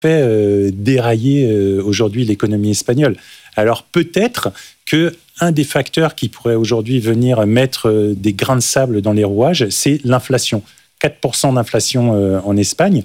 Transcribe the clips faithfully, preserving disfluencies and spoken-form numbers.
fait euh, dérailler euh, aujourd'hui l'économie espagnole. Alors peut-être que un des facteurs qui pourrait aujourd'hui venir mettre euh, des grains de sable dans les rouages, c'est l'inflation. quatre pour cent d'inflation euh, en Espagne.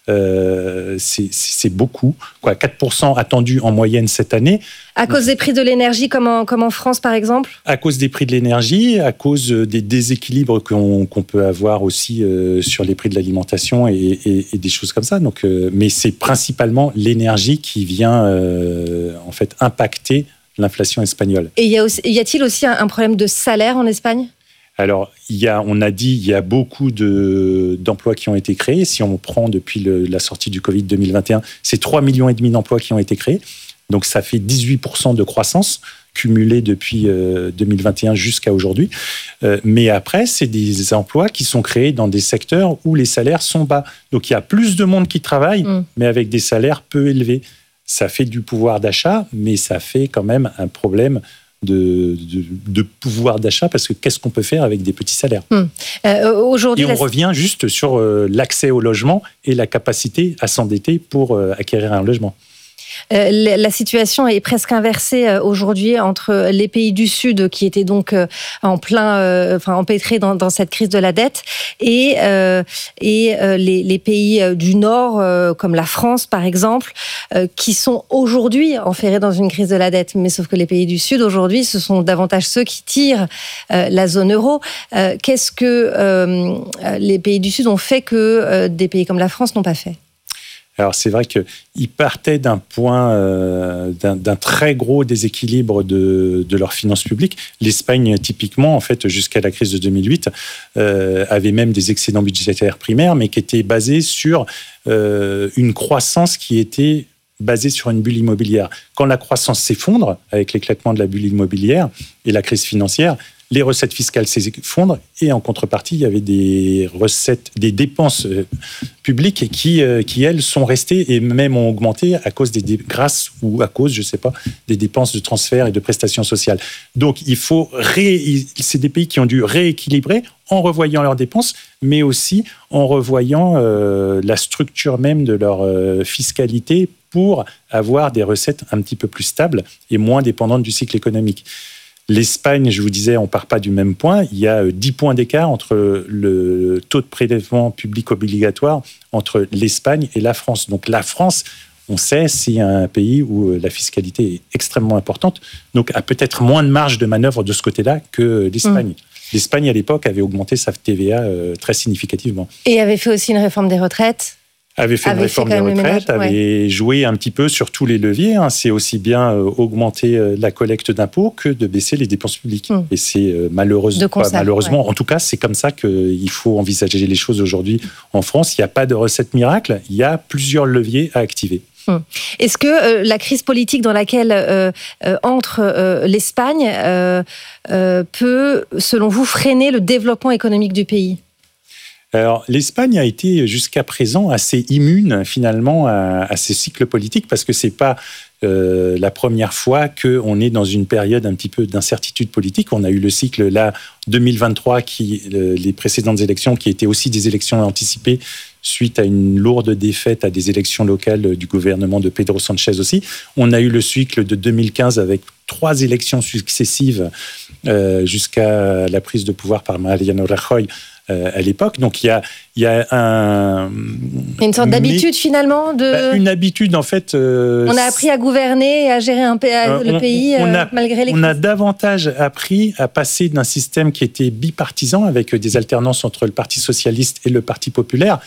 Euh, c'est, c'est beaucoup, quoi. quatre pour cent attendu en moyenne cette année. À cause des prix de l'énergie, comme en, comme en France, par exemple ? À cause des prix de l'énergie, à cause des déséquilibres qu'on, qu'on peut avoir aussi euh, sur les prix de l'alimentation et, et, et des choses comme ça. Donc, euh, mais c'est principalement l'énergie qui vient euh, en fait impacter l'inflation espagnole. Et y, a aussi, y a-t-il aussi un, un problème de salaire en Espagne ? Alors, il y a, on a dit il y a beaucoup de, d'emplois qui ont été créés. Si on prend depuis le, la sortie du Covid deux mille vingt et un, c'est trois virgule cinq millions d'emplois qui ont été créés. Donc, ça fait dix-huit pour cent de croissance cumulée depuis euh, deux mille vingt et un jusqu'à aujourd'hui. Euh, mais après, c'est des emplois qui sont créés dans des secteurs où les salaires sont bas. Donc, il y a plus de monde qui travaille, mmh. mais avec des salaires peu élevés. Ça fait du pouvoir d'achat, mais ça fait quand même un problème De, de, de pouvoir d'achat, parce que qu'est-ce qu'on peut faire avec des petits salaires ? Hum. Euh, aujourd'hui, Et on la... revient juste sur euh, l'accès au logement et la capacité à s'endetter pour euh, acquérir un logement. Euh, la situation est presque inversée euh, aujourd'hui entre les pays du Sud qui étaient donc euh, en plein, euh, enfin empêtrés dans, dans cette crise de la dette et, euh, et euh, les, les pays du Nord euh, comme la France par exemple euh, qui sont aujourd'hui enferrés dans une crise de la dette. Mais sauf que les pays du Sud aujourd'hui ce sont davantage ceux qui tirent euh, la zone euro. Euh, qu'est-ce que euh, les pays du Sud ont fait que euh, des pays comme la France n'ont pas fait ? Alors c'est vrai qu'ils partaient d'un point, euh, d'un, d'un très gros déséquilibre de, de leurs finances publiques. L'Espagne, typiquement, en fait, jusqu'à la crise de deux mille huit, euh, avait même des excédents budgétaires primaires, mais qui étaient basés sur euh, une croissance qui était basée sur une bulle immobilière. Quand la croissance s'effondre, avec l'éclatement de la bulle immobilière et la crise financière, les recettes fiscales s'effondrent et en contrepartie, il y avait des recettes, des dépenses publiques qui, qui elles, sont restées et même ont augmenté à cause des, grâce ou à cause, je ne sais pas, des dépenses de transfert et de prestations sociales. Donc, il faut ré, c'est des pays qui ont dû rééquilibrer en revoyant leurs dépenses, mais aussi en revoyant euh, la structure même de leur euh, fiscalité pour avoir des recettes un petit peu plus stables et moins dépendantes du cycle économique. L'Espagne, je vous disais, on ne part pas du même point. Il y a dix points d'écart entre le taux de prélèvement public obligatoire entre l'Espagne et la France. Donc la France, on sait, c'est un pays où la fiscalité est extrêmement importante, donc a peut-être moins de marge de manœuvre de ce côté-là que l'Espagne. Mmh. L'Espagne, à l'époque, avait augmenté sa T V A euh, très significativement. Et avait fait aussi une réforme des retraites ? avait fait une réforme des retraites, avait ouais. joué un petit peu sur tous les leviers. Hein. C'est aussi bien euh, augmenter euh, la collecte d'impôts que de baisser les dépenses publiques. Mmh. Et c'est euh, malheureuse, pas malheureusement, ouais. en tout cas, c'est comme ça qu'il faut envisager les choses aujourd'hui en France. Il n'y a pas de recette miracle, il y a plusieurs leviers à activer. Mmh. Est-ce que euh, la crise politique dans laquelle euh, euh, entre euh, l'Espagne euh, euh, peut, selon vous, freiner le développement économique du pays ? Alors, l'Espagne a été jusqu'à présent assez immune finalement à, à ces cycles politiques parce que c'est pas euh, la première fois qu'on est dans une période un petit peu d'incertitude politique. On a eu le cycle là deux mille vingt-trois, qui, euh, les précédentes élections qui étaient aussi des élections anticipées suite à une lourde défaite à des élections locales du gouvernement de Pedro Sánchez aussi. On a eu le cycle de deux mille quinze avec trois élections successives euh, jusqu'à la prise de pouvoir par Mariano Rajoy euh, à l'époque. Donc il y a, il y a un... Une sorte d'habitude mais, finalement de... bah, une habitude en fait... Euh, on a appris à gouverner et à gérer un, euh, le on, pays on a, euh, malgré les On a davantage appris à passer d'un système qui était bipartisan avec des alternances entre le Parti socialiste et le Parti populaire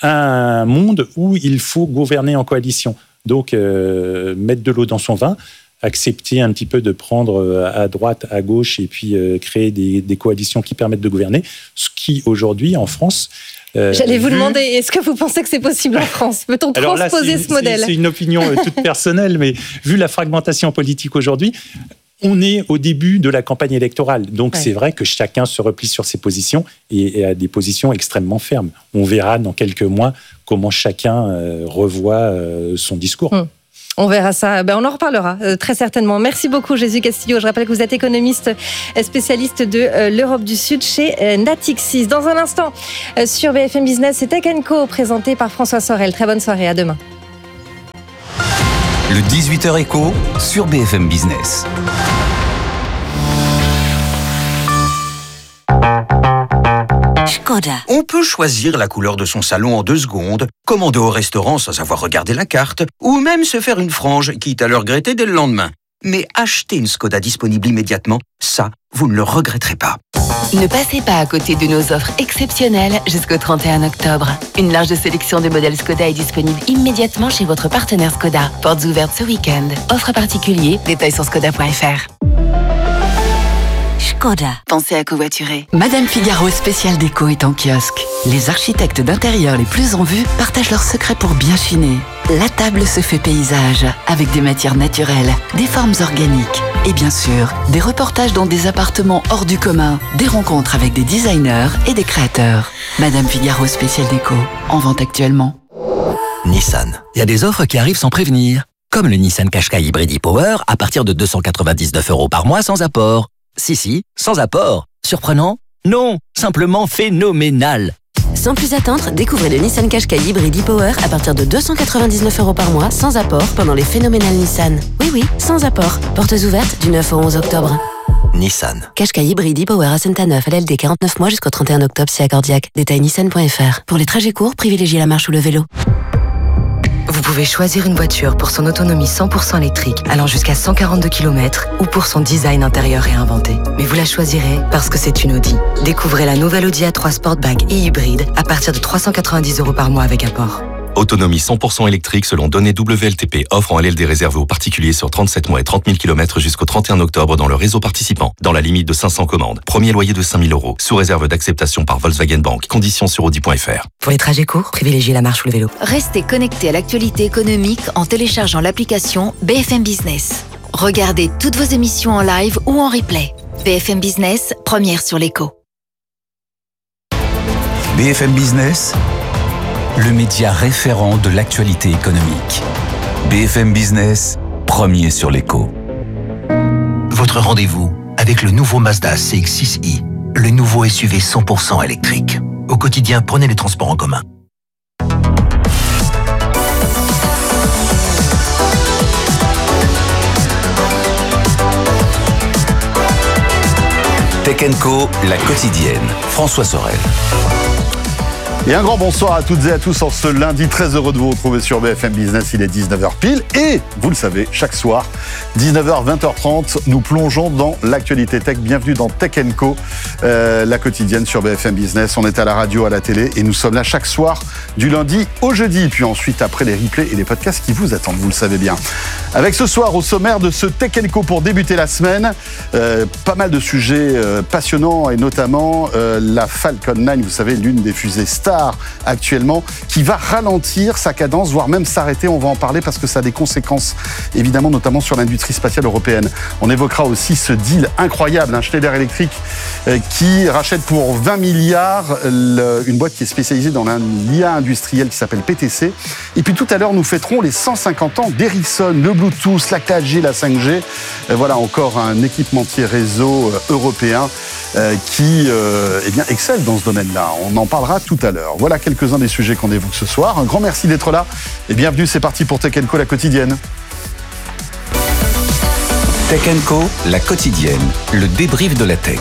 à un monde où il faut gouverner en coalition. Donc euh, mettre de l'eau dans son vin, accepter un petit peu de prendre à droite, à gauche et puis euh, créer des, des coalitions qui permettent de gouverner, ce qui aujourd'hui en France... Euh, J'allais vous vu... demander, est-ce que vous pensez que c'est possible en France ? Peut-on Alors transposer là, ce modèle ? c'est, c'est une opinion euh, toute personnelle, mais vu la fragmentation politique aujourd'hui, on est au début de la campagne électorale. Donc ouais. c'est vrai que chacun se replie sur ses positions et, et a des positions extrêmement fermes. On verra dans quelques mois comment chacun euh, revoit euh, son discours. Hum. On verra ça. Ben, on en reparlera euh, très certainement. Merci beaucoup, Jesús Castillo. Je rappelle que vous êtes économiste spécialiste de euh, l'Europe du Sud chez euh, Natixis. Dans un instant, euh, sur B F M Business, c'est Tech and Co, présenté par François Sorel. Très bonne soirée. À demain. Le dix-huit heures éco sur B F M Business. Skoda. On peut choisir la couleur de son salon en deux secondes, commander au restaurant sans avoir regardé la carte, ou même se faire une frange, quitte à le regretter dès le lendemain. Mais acheter une Skoda disponible immédiatement, ça, vous ne le regretterez pas. Ne passez pas à côté de nos offres exceptionnelles jusqu'au trente et un octobre. Une large sélection de modèles Skoda est disponible immédiatement chez votre partenaire Skoda. Portes ouvertes ce week-end. Offre particulier, détails sur skoda point f r. Skoda. Pensez à covoiturer. Madame Figaro spécial déco est en kiosque. Les architectes d'intérieur les plus en vue partagent leurs secrets pour bien chiner. La table se fait paysage, avec des matières naturelles, des formes organiques. Et bien sûr, des reportages dans des appartements hors du commun, des rencontres avec des designers et des créateurs. Madame Figaro spécial déco, en vente actuellement. Nissan. Il y a des offres qui arrivent sans prévenir. Comme le Nissan Qashqai Hybrid e-Power à partir de deux cent quatre-vingt-dix-neuf euros par mois sans apport. Si, si, sans apport. Surprenant? Non, simplement phénoménal. Sans plus attendre, découvrez le Nissan Qashqai Hybrid e-Power à partir de deux cent quatre-vingt-dix-neuf euros par mois sans apport pendant les phénoménales Nissan. Oui, oui, sans apport. Portes ouvertes du neuf au onze octobre. Nissan. Qashqai Hybrid e-Power à Senta-Neuf, L L D quarante-neuf mois jusqu'au trente et un octobre si accordiaque. Détail nissan point f r. Pour les trajets courts, privilégiez la marche ou le vélo. Vous pouvez choisir une voiture pour son autonomie cent pour cent électrique, allant jusqu'à cent quarante-deux kilomètres, ou pour son design intérieur réinventé. Mais vous la choisirez parce que c'est une Audi. Découvrez la nouvelle Audi A trois Sportback et hybride à partir de trois cent quatre-vingt-dix euros par mois avec apport. Autonomie cent pour cent électrique selon données W L T P. Offre en L L D réservée aux particuliers sur trente-sept mois et trente mille kilomètres jusqu'au trente et un octobre dans le réseau participant. Dans la limite de cinq cents commandes. Premier loyer de cinq mille euros. Sous réserve d'acceptation par Volkswagen Bank. Conditions sur audi point f r. Pour les trajets courts, privilégiez la marche ou le vélo. Restez connecté à l'actualité économique en téléchargeant l'application B F M Business. Regardez toutes vos émissions en live ou en replay. B F M Business, première sur l'écho. B F M Business, le média référent de l'actualité économique. B F M Business, premier sur l'écho. Votre rendez-vous avec le nouveau Mazda C X six i, le nouveau S U V cent pour cent électrique. Au quotidien, prenez les transports en commun. Tech and Co, la quotidienne. François Sorel. Et un grand bonsoir à toutes et à tous en ce lundi. Très heureux de vous retrouver sur B F M Business. Il est dix-neuf heures pile. Et vous le savez, chaque soir, dix-neuf heures, vingt heures trente, nous plongeons dans l'actualité tech. Bienvenue dans Tech and Co, euh, la quotidienne sur B F M Business. On est à la radio, à la télé et nous sommes là chaque soir du lundi au jeudi. Puis ensuite, après les replays et les podcasts qui vous attendent, vous le savez bien. Avec ce soir, au sommaire de ce Tech and Co pour débuter la semaine, euh, pas mal de sujets euh, passionnants et notamment euh, la Falcon neuf, vous savez, l'une des fusées stars actuellement, qui va ralentir sa cadence, voire même s'arrêter. On va en parler parce que ça a des conséquences, évidemment, notamment sur l'industrie spatiale européenne. On évoquera aussi ce deal incroyable, hein, Schneider Electric, euh, qui rachète pour vingt milliards le, une boîte qui est spécialisée dans l'I A industrielle qui s'appelle P T C. Et puis tout à l'heure, nous fêterons les cent cinquante ans d'Ericsson, le Bluetooth, la quatre G, la cinq G. Euh, voilà encore un équipementier réseau euh, européen euh, qui euh, eh bien, excelle dans ce domaine-là. On en parlera tout à l'heure. Voilà quelques-uns des sujets qu'on évoque ce soir. Un grand merci d'être là et bienvenue, c'est parti pour Tech and Co, la quotidienne. Tech and Co, la quotidienne, le débrief de la tech.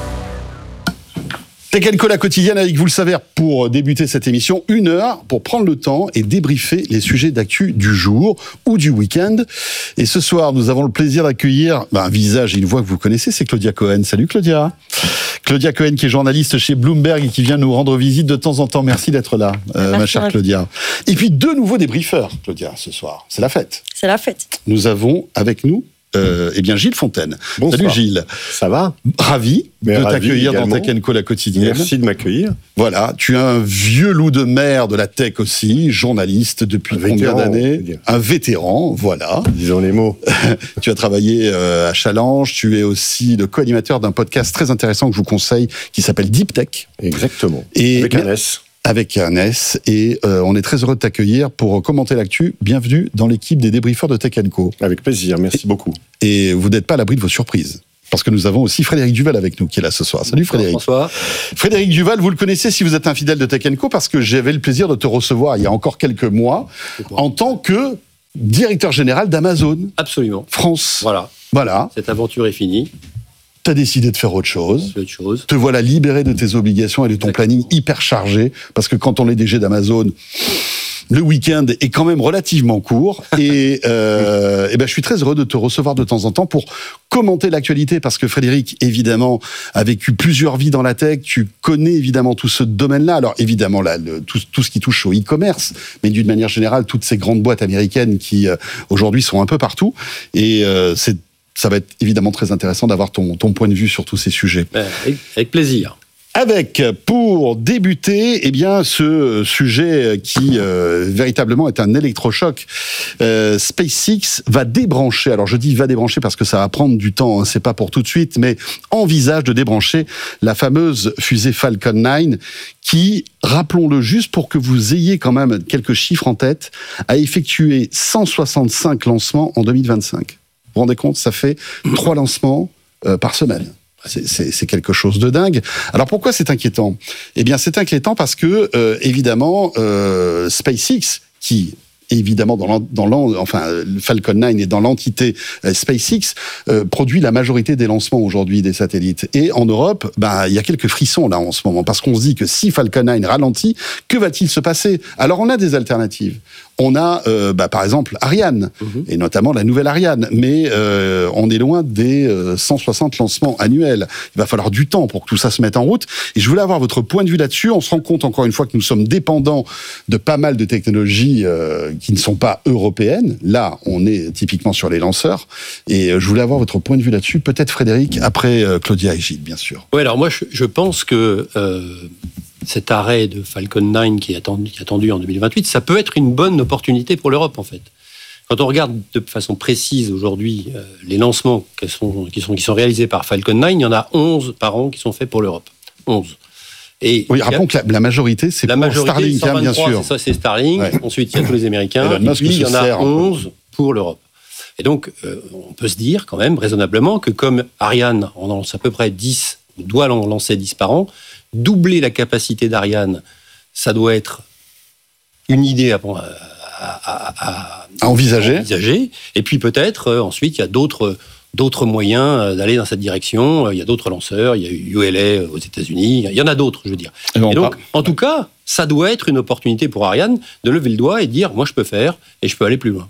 Tech and Co, la quotidienne, avec, vous le savez, pour débuter cette émission, une heure pour prendre le temps et débriefer les sujets d'actu du jour ou du week-end. Et ce soir, nous avons le plaisir d'accueillir ben, un visage et une voix que vous connaissez, c'est Claudia Cohen. Salut Claudia. Claudia Cohen, qui est journaliste chez Bloomberg et qui vient nous rendre visite de temps en temps. Merci d'être là, euh, ma chère Claudia. Et puis deux nouveaux débriefeurs, Claudia, ce soir. C'est la fête. C'est la fête. Nous avons avec nous Euh, eh bien, Gilles Fontaine. Bonsoir. Salut Gilles. Ça va? Ravi Mais de ravi t'accueillir également. dans Tech and Co, la quotidienne. Merci de m'accueillir. Voilà, tu es un vieux loup de mer de la tech aussi, journaliste depuis Un combien vétéran, d'années? Un vétéran, voilà. Disons les mots. Tu as travaillé euh, à Challenge, tu es aussi le co-animateur d'un podcast très intéressant que je vous conseille, qui s'appelle Deep Tech. Exactement. Et avec un S. Avec un S, et euh, on est très heureux de t'accueillir pour commenter l'actu. Bienvenue dans l'équipe des débriefeurs de Tech and Co. Avec plaisir, merci beaucoup. Et vous n'êtes pas à l'abri de vos surprises, parce que nous avons aussi Frédéric Duval avec nous, qui est là ce soir. Salut Frédéric. Bonsoir. Frédéric Duval, vous le connaissez si vous êtes un fidèle de Tech and Co, parce que j'avais le plaisir de te recevoir il y a encore quelques mois, en tant que directeur général d'Amazon. Absolument. France. Voilà. Voilà. Cette aventure est finie. Tu as décidé de faire autre chose. Autre chose. Te voilà libéré de tes obligations et de ton Exactement. planning hyper chargé. Parce que quand on est D G d'Amazon, le week-end est quand même relativement court. et euh, et ben, je suis très heureux de te recevoir de temps en temps pour commenter l'actualité. Parce que Frédéric, évidemment, a vécu plusieurs vies dans la tech. Tu connais évidemment tout ce domaine-là. Alors évidemment, là, le, tout, tout ce qui touche au e-commerce. Mais d'une manière générale, toutes ces grandes boîtes américaines qui, euh, aujourd'hui, sont un peu partout. Et euh, c'est ça va être évidemment très intéressant d'avoir ton, ton point de vue sur tous ces sujets. Avec, avec plaisir. Avec, pour débuter, eh bien, ce sujet qui euh, véritablement est un électrochoc. Euh, SpaceX va débrancher, alors je dis va débrancher parce que ça va prendre du temps, hein, c'est pas pour tout de suite, mais envisage de débrancher la fameuse fusée Falcon neuf qui, rappelons-le juste pour que vous ayez quand même quelques chiffres en tête, a effectué cent soixante-cinq lancements en deux mille vingt-cinq. Vous vous rendez compte, ça fait trois lancements euh, par semaine. C'est, c'est, c'est quelque chose de dingue. Alors pourquoi c'est inquiétant ? Eh bien, c'est inquiétant parce que, euh, évidemment, euh, SpaceX, qui évidemment dans, l'an, dans l'an, enfin Falcon neuf est dans l'entité euh, SpaceX, euh, produit la majorité des lancements aujourd'hui des satellites. Et en Europe, bah, il y a quelques frissons là en ce moment, parce qu'on se dit que si Falcon neuf ralentit, que va-t-il se passer ? Alors on a des alternatives. On a, euh, bah, par exemple, Ariane, mmh. et notamment la nouvelle Ariane, mais euh, on est loin des euh, cent soixante lancements annuels. Il va falloir du temps pour que tout ça se mette en route. Et je voulais avoir votre point de vue là-dessus. On se rend compte, encore une fois, que nous sommes dépendants de pas mal de technologies euh, qui ne sont pas européennes. Là, on est typiquement sur les lanceurs. Et euh, je voulais avoir votre point de vue là-dessus. Peut-être Frédéric, après euh, Claudia et Gilles, bien sûr. Oui, alors moi, je, je pense que... Euh... cet arrêt de Falcon neuf qui est attendu, qui est attendu en deux mille vingt-huit, ça peut être une bonne opportunité pour l'Europe, en fait. Quand on regarde de façon précise aujourd'hui euh, les lancements qui sont, qui, sont, qui sont réalisés par Falcon neuf, il y en a onze par an qui sont faits pour l'Europe. onze. Et oui, rappelons que la, la majorité, c'est la pour majorité, Starlink, hein, bien sûr. C'est ça, c'est Starlink. Ouais. Ensuite, il y a tous les Américains. Et, et puis, il y en a onze pour l'Europe. Et donc, euh, on peut se dire quand même raisonnablement que comme Ariane en lance à peu près dix, doit en lancer dix par an, doubler la capacité d'Ariane, ça doit être une idée à, à, à, à, à envisager. envisager. Et puis peut-être, euh, ensuite, il y a d'autres, d'autres moyens d'aller dans cette direction. Il y a d'autres lanceurs, il y a eu U L A aux États-Unis, il y en a d'autres, je veux dire. Et, et donc, en tout cas, ça doit être une opportunité pour Ariane de lever le doigt et de dire, moi je peux faire et je peux aller plus loin.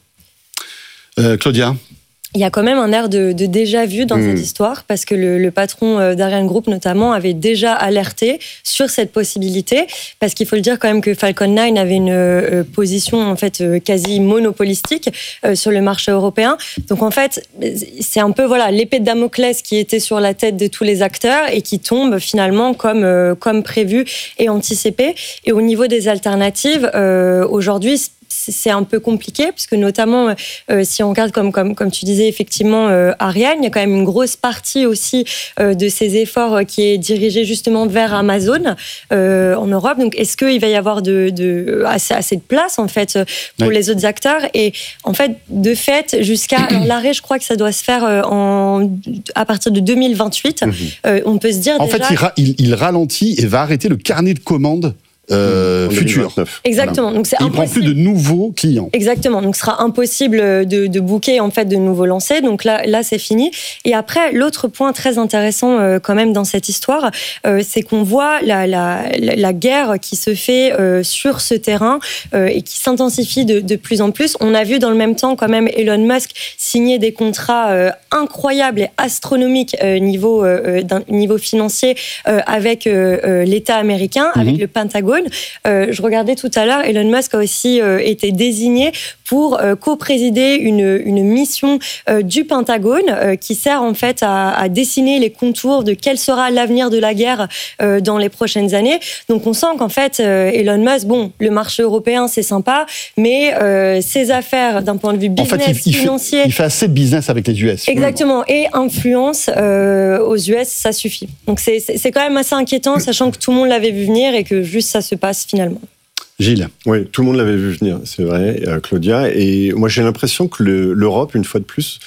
Euh, Claudia ? Il y a quand même un air de, de déjà-vu dans mmh. cette histoire, parce que le, le patron d'Ariane Group, notamment, avait déjà alerté sur cette possibilité, parce qu'il faut le dire quand même que Falcon neuf avait une euh, position en fait euh, quasi monopolistique euh, sur le marché européen. Donc en fait, c'est un peu voilà l'épée de Damoclès qui était sur la tête de tous les acteurs et qui tombe finalement comme euh, comme prévu et anticipé. Et au niveau des alternatives, euh, aujourd'hui, c'est un peu compliqué, puisque notamment, euh, si on regarde, comme, comme, comme tu disais, effectivement, euh, Ariane, il y a quand même une grosse partie aussi euh, de ces efforts euh, qui est dirigée justement vers Amazon euh, en Europe. Donc, est-ce qu'il va y avoir de, de, assez, assez de place, en fait, pour oui. les autres acteurs ? Et en fait, de fait, jusqu'à... Alors, l'arrêt, je crois que ça doit se faire euh, en, à partir de deux mille vingt-huit. Mmh. Euh, on peut se dire en déjà... En fait, il, ra- il, il ralentit et va arrêter le carnet de commandes Euh, futur. Exactement. Voilà. Donc c'est il prend plus de nouveaux clients. Exactement. Donc ce sera impossible de, de booker en fait de nouveaux lancers. Donc là, là c'est fini. Et après, l'autre point très intéressant euh, quand même dans cette histoire, euh, c'est qu'on voit la, la, la, la guerre qui se fait euh, sur ce terrain euh, et qui s'intensifie de, de plus en plus. On a vu dans le même temps quand même Elon Musk signer des contrats euh, incroyables et astronomiques euh, niveau euh, d'un niveau financier euh, avec euh, l'État américain, mm-hmm. avec le Pentagone. Euh, je regardais tout à l'heure, Elon Musk a aussi euh, été désigné pour euh, co-présider une, une mission euh, du Pentagone euh, qui sert en fait à, à dessiner les contours de quel sera l'avenir de la guerre euh, dans les prochaines années. Donc on sent qu'en fait euh, Elon Musk, bon, le marché européen c'est sympa, mais euh, ses affaires d'un point de vue business, en fait, il, il financier, fait, il fait assez de business avec les U S. Exactement, et influence euh, aux U S, ça suffit. Donc c'est, c'est, c'est quand même assez inquiétant, sachant que tout le monde l'avait vu venir et que juste ça se passe finalement. Gilles. Oui, tout le monde l'avait vu venir, c'est vrai, euh, Claudia. Et moi, j'ai l'impression que le, l'Europe, une fois de plus,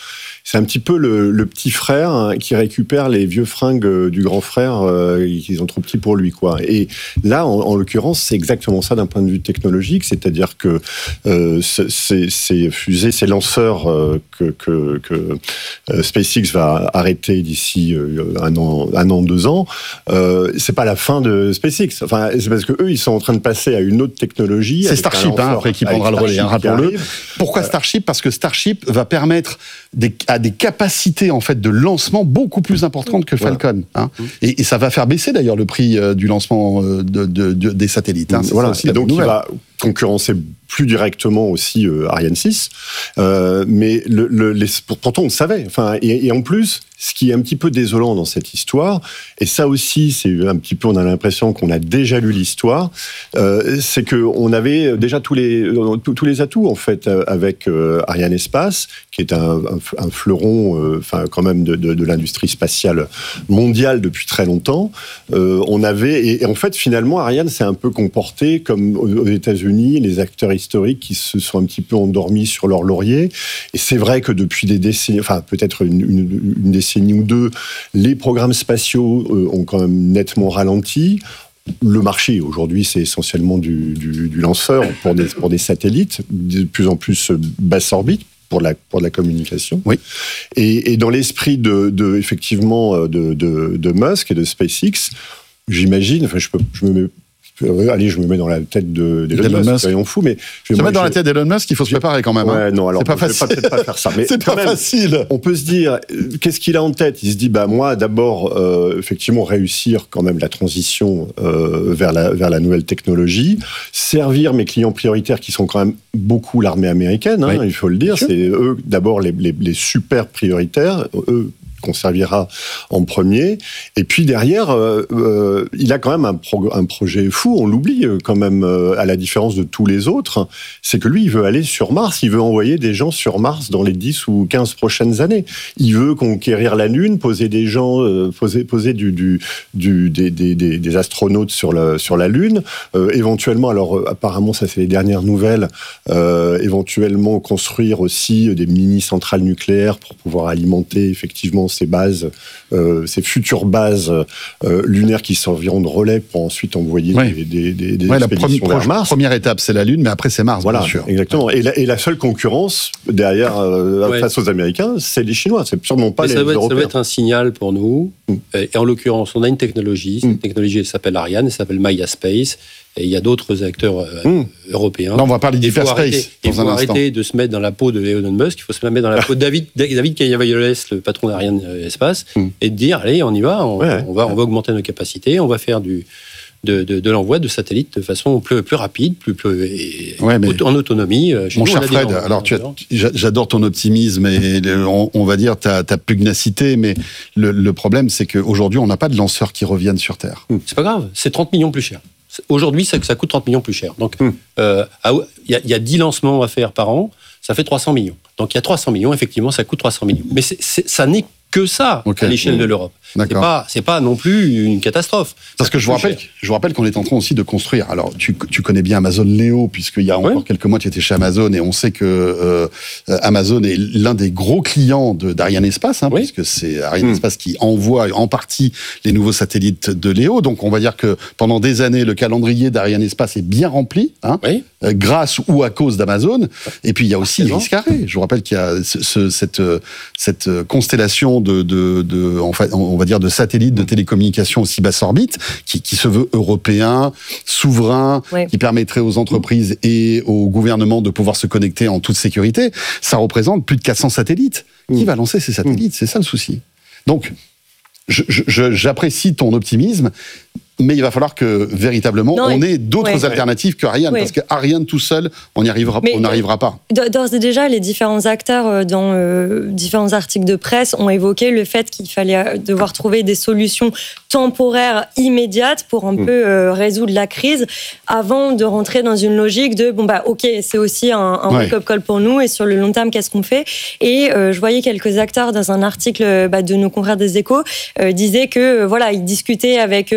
c'est un petit peu le, le petit frère hein, qui récupère les vieux fringues du grand frère euh, qui sont trop petits pour lui, quoi. Et là, en, en l'occurrence, c'est exactement ça d'un point de vue technologique, c'est-à-dire que euh, ces, ces fusées, ces lanceurs euh, que, que, que euh, SpaceX va arrêter d'ici euh, un an, un an, deux ans, euh, c'est pas la fin de SpaceX. Enfin, c'est parce que eux, ils sont en train de passer à une autre technologie. C'est Starship, hein, après, qui prendra le relais, hein, rappelons-le. Pourquoi euh, Starship ? Parce que Starship va permettre des, à des capacités en fait de lancement beaucoup plus importantes que Falcon. Hein. Et, et ça va faire baisser d'ailleurs le prix euh, du lancement euh, de, de, de, des satellites. Hein. Voilà. Et donc il va concurrencer plus directement aussi euh, Ariane six. Euh, mais le, le, les, pourtant on le savait. Enfin, et, et en plus, ce qui est un petit peu désolant dans cette histoire, et ça aussi, c'est un petit peu, on a l'impression qu'on a déjà lu l'histoire, euh, c'est qu'on avait déjà tous les, tous les atouts, en fait, avec euh, Ariane Espace, qui est un, un, un fleuron, euh, enfin, quand même, de, de, de l'industrie spatiale mondiale depuis très longtemps. Euh, on avait, et, et en fait, finalement, Ariane s'est un peu comporté comme aux États-Unis, les acteurs historiques qui se sont un petit peu endormis sur leur laurier. Et c'est vrai que depuis des décennies, enfin, peut-être une, une, une décennie ou deux, les programmes spatiaux euh, ont quand même nettement ralenti. Le marché, aujourd'hui, c'est essentiellement du, du, du lanceur pour des, pour des satellites, de plus en plus basse orbite, pour la, pour la communication. Oui. Et, et dans l'esprit de, de, effectivement, de, de, de Musk et de SpaceX, j'imagine, enfin, je, peux, je me mets allez, je me mets dans la tête de, d'Elon Musk, soyons fous, mais... Je vais se mettre dans je... la tête d'Elon Musk, il faut se préparer quand même. Ouais, hein. non, alors, c'est pas je facile. vais peut-être pas faire ça. Mais c'est pas même, facile. On peut se dire, qu'est-ce qu'il a en tête ? Il se dit, bah, moi, d'abord, euh, effectivement, réussir quand même la transition euh, vers, la, vers la nouvelle technologie, servir mes clients prioritaires qui sont quand même beaucoup l'armée américaine, hein, oui. il faut le dire. C'est eux, d'abord, les, les, les super prioritaires, eux, qu'on servira en premier. Et puis derrière, euh, euh, il a quand même un, pro- un projet fou, on l'oublie quand même, euh, à la différence de tous les autres, c'est que lui, il veut aller sur Mars, il veut envoyer des gens sur Mars dans les dix ou quinze prochaines années. Il veut conquérir la Lune, poser des gens, euh, poser, poser du, du, du, des, des, des astronautes sur la, sur la Lune, euh, éventuellement, alors euh, apparemment, ça c'est les dernières nouvelles, euh, éventuellement construire aussi des mini-centrales nucléaires pour pouvoir alimenter effectivement ces bases, euh, ces futures bases euh, lunaires qui serviront de relais pour ensuite envoyer oui. des, des, des, des ouais, expéditions la vers Mars. Première étape, c'est la Lune, mais après c'est Mars, voilà, bien sûr. Exactement. Et la, et la seule concurrence derrière, euh, ouais. face aux Américains, c'est les Chinois. C'est sûrement pas mais les ça Européens. Être, ça va être un signal pour nous. Mm. Et en l'occurrence, on a une technologie. Cette mm. technologie, elle s'appelle Ariane, elle s'appelle Maya Space. Et il y a d'autres acteurs euh, mmh. européens. Là, on va parler d'hyperspace. Il faut arrêter de se mettre dans la peau de Elon Musk. Il faut se mettre dans la peau de David, David Caillavagles, le patron d'Ariane Espace, mmh. et de dire allez, on y va, on, ouais. on va, on va augmenter nos capacités, on va faire du de, de, de l'envoi de satellites de façon plus, plus rapide, plus, plus et, ouais, mais en autonomie. Chez Mon nous, cher Fred, gens, alors tu as, j'adore ton optimisme et le, on, on va dire ta, ta pugnacité, mais le, le problème, c'est qu'aujourd'hui, on n'a pas de lanceurs qui reviennent sur Terre. Mmh. C'est pas grave, c'est trente millions plus cher. Aujourd'hui, ça, ça coûte trente millions plus cher. Donc, il hum. euh, y, y a dix lancements à faire par an, ça fait trois cents millions. Donc, il y a trois cents millions, effectivement, ça coûte trois cents millions. Mais c'est, c'est, ça n'est que ça okay. à l'échelle mmh. de l'Europe. C'est pas, c'est pas non plus une catastrophe. Parce que je vous rappelle, je vous rappelle qu'on est en train aussi de construire. Alors, tu, tu connais bien Amazon Léo, puisqu'il y a encore ouais. quelques mois, tu étais chez Amazon, et on sait que euh, Amazon est l'un des gros clients de, d'Ariane Espace, hein, oui. puisque c'est Ariane mmh. Espace qui envoie en partie les nouveaux satellites de Léo. Donc, on va dire que pendant des années, le calendrier d'Ariane Espace est bien rempli, hein, oui. euh, grâce ou à cause d'Amazon. Et puis, il y a aussi Iris Carré. Je vous rappelle qu'il y a ce, ce, cette, cette constellation de, de, de en fait, on va dire de satellites de télécommunications aussi basse orbite, qui, qui se veut européen, souverain, oui. qui permettrait aux entreprises et au gouvernement de pouvoir se connecter en toute sécurité. Ça représente plus de quatre cents satellites. Mmh. Qui va lancer ces satellites ? Mmh. C'est ça le souci. Donc, je, je, j'apprécie ton optimisme, mais il va falloir que, véritablement, non, on ait d'autres ouais. alternatives que Ariane, ouais. parce que Ariane tout seul, on n'y arrivera, on n'arrivera pas. D'ores et déjà, les différents acteurs dans euh, différents articles de presse ont évoqué le fait qu'il fallait devoir trouver des solutions temporaires immédiates pour un mmh. peu euh, résoudre la crise, avant de rentrer dans une logique de, bon bah ok, c'est aussi un, un ouais. wake-up call pour nous, et sur le long terme, qu'est-ce qu'on fait ? Et euh, je voyais quelques acteurs dans un article bah, de nos confrères des Échos, euh, disaient que, euh, voilà, ils discutaient avec euh, des Américains,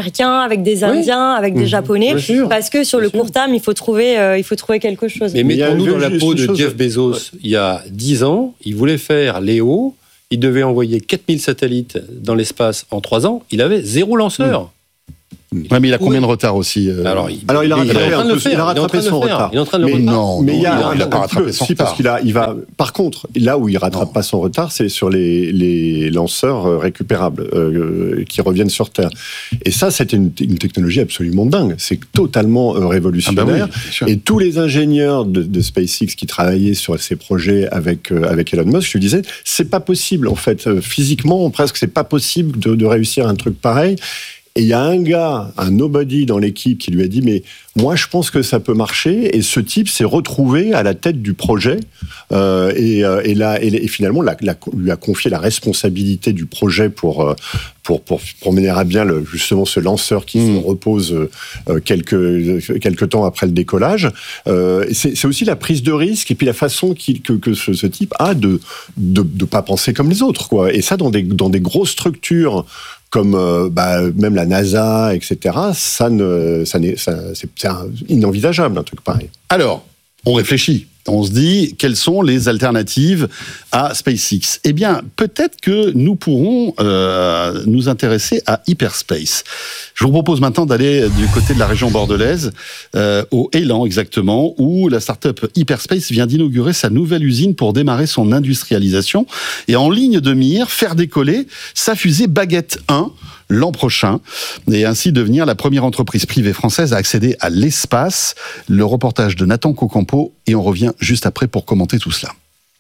Américains, avec des Indiens, oui. avec des mmh. Japonais, parce que sur Bien le sûr. court terme, il faut trouver, euh, il faut trouver quelque chose. Mais mettons-nous dans la peau de chose. Jeff Bezos. Ouais. Il y a dix ans, il voulait faire Léo, il devait envoyer quatre mille satellites dans l'espace en trois ans, il avait zéro lanceur. Mmh. Ouais, mais il a combien de retard aussi euh... Alors, il, Alors, il a rattrapé, il, un peu, il a rattrapé son retard. Il est en train de le mais non, mais il, a, il a pas rattrapé son si, retard. Parce qu'il a, il va. Par contre, là où il rattrape non. pas son retard, c'est sur les, les lanceurs récupérables euh, qui reviennent sur Terre. Et ça, c'était une, une technologie absolument dingue. C'est totalement euh, révolutionnaire. Ah bah oui, et tous les ingénieurs de, de SpaceX qui travaillaient sur ces projets avec euh, avec Elon Musk, je lui disais, c'est pas possible en fait, euh, physiquement, presque, c'est pas possible de, de réussir un truc pareil. Et il y a un gars, un nobody dans l'équipe qui lui a dit « Mais moi, je pense que ça peut marcher. » Et ce type s'est retrouvé à la tête du projet euh, et, euh, et, là, et, et finalement la, la, lui a confié la responsabilité du projet pour, pour, pour, pour mener à bien le, justement ce lanceur qui mmh. se repose euh, quelques, quelques temps après le décollage. Euh, c'est, c'est aussi la prise de risque et puis la façon qu'il, que, que ce, ce type a de ne de, de pas penser comme les autres, quoi. Et ça, dans des, dans des grosses structures comme euh, bah, même la NASA, et cetera, ça ne, ça n'est, ça, c'est, c'est inenvisageable, un truc pareil. Alors, on réfléchit. On se dit, quelles sont les alternatives à SpaceX ? Eh bien, peut-être que nous pourrons euh, nous intéresser à Hyperspace. Je vous propose maintenant d'aller du côté de la région bordelaise, euh, au Élan exactement, où la start-up Hyperspace vient d'inaugurer sa nouvelle usine pour démarrer son industrialisation et en ligne de mire, faire décoller sa fusée Baguette un l'an prochain, et ainsi devenir la première entreprise privée française à accéder à l'espace. Le reportage de Nathan Cocampo, et on revient juste après pour commenter tout cela.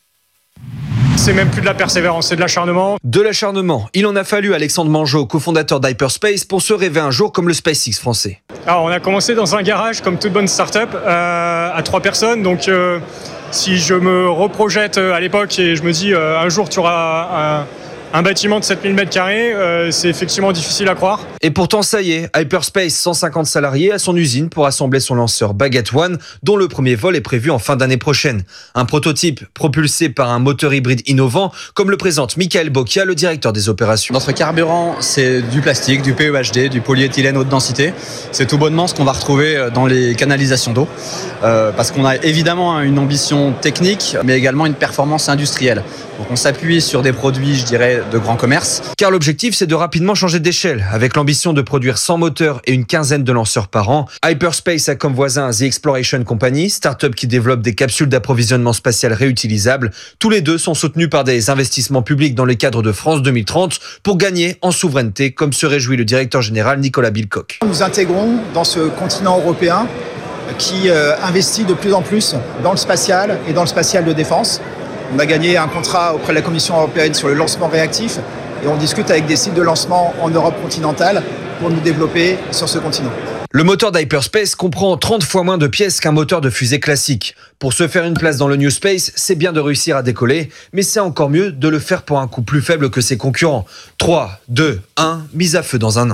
C'est même plus de la persévérance, c'est de l'acharnement. De l'acharnement. Il en a fallu à Alexandre Mangeot, cofondateur d'Hyperspace, pour se rêver un jour comme le SpaceX français. Alors, on a commencé dans un garage, comme toute bonne start-up, euh, à trois personnes. Donc, euh, si je me reprojette à l'époque et je me dis euh, un jour tu auras un... Un bâtiment de sept mille mètres carrés, euh, c'est effectivement difficile à croire. Et pourtant, ça y est, Hyperspace, cent cinquante salariés à son usine pour assembler son lanceur Baguette un, dont le premier vol est prévu en fin d'année prochaine. Un prototype propulsé par un moteur hybride innovant, comme le présente Michael Bocchia, le directeur des opérations. Notre carburant, c'est du plastique, du P E H D, du polyéthylène haute densité. C'est tout bonnement ce qu'on va retrouver dans les canalisations d'eau. Euh, parce qu'on a évidemment une ambition technique, mais également une performance industrielle. Donc on s'appuie sur des produits, je dirais, de grand commerce. Car l'objectif, c'est de rapidement changer d'échelle. Avec l'ambition de produire cent moteurs et une quinzaine de lanceurs par an, Hyperspace a comme voisin The Exploration Company, start-up qui développe des capsules d'approvisionnement spatial réutilisables. Tous les deux sont soutenus par des investissements publics dans le cadre de France deux mille trente pour gagner en souveraineté, comme se réjouit le directeur général Nicolas Bilcock. Nous intégrons dans ce continent européen qui euh, investit de plus en plus dans le spatial et dans le spatial de défense. On a gagné un contrat auprès de la Commission européenne sur le lancement réactif et on discute avec des sites de lancement en Europe continentale pour nous développer sur ce continent. Le moteur d'Hyperspace comprend trente fois moins de pièces qu'un moteur de fusée classique. Pour se faire une place dans le New Space, c'est bien de réussir à décoller, mais c'est encore mieux de le faire pour un coût plus faible que ses concurrents. trois, deux, un, mise à feu dans un an.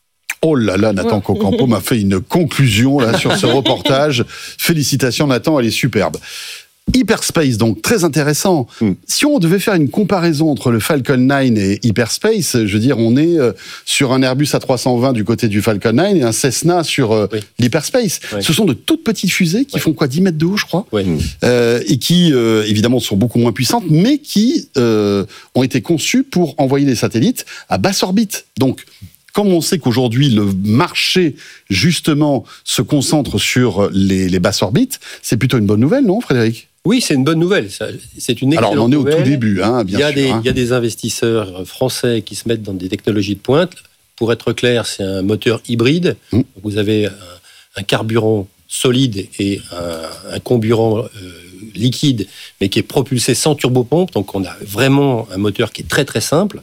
Oh là là, Nathan Cocampo m'a fait une conclusion là sur ce reportage. Félicitations Nathan, elle est superbe. Hyperspace, donc très intéressant. Mm. Si on devait faire une comparaison entre le Falcon neuf et Hyperspace, je veux dire, on est euh, sur un Airbus A trois cent vingt du côté du Falcon neuf et un Cessna sur euh, oui. l'Hyperspace. Oui. Ce sont de toutes petites fusées qui oui. font quoi, dix mètres de haut, je crois, oui. euh, et qui, euh, évidemment, sont beaucoup moins puissantes, mais qui euh, ont été conçues pour envoyer des satellites à basse orbite. Donc, comme on sait qu'aujourd'hui, le marché, justement, se concentre sur les, les basses orbites, c'est plutôt une bonne nouvelle, non, Frédéric ? Oui, c'est une bonne nouvelle. C'est une excellente Alors, on en est nouvelle. au tout début, hein, bien il y a sûr. Des, hein. Il y a des investisseurs français qui se mettent dans des technologies de pointe. Pour être clair, c'est un moteur hybride. Mmh. Vous avez un, un carburant solide et un, un comburant euh, liquide, mais qui est propulsé sans turbopompe. Donc, on a vraiment un moteur qui est très, très simple.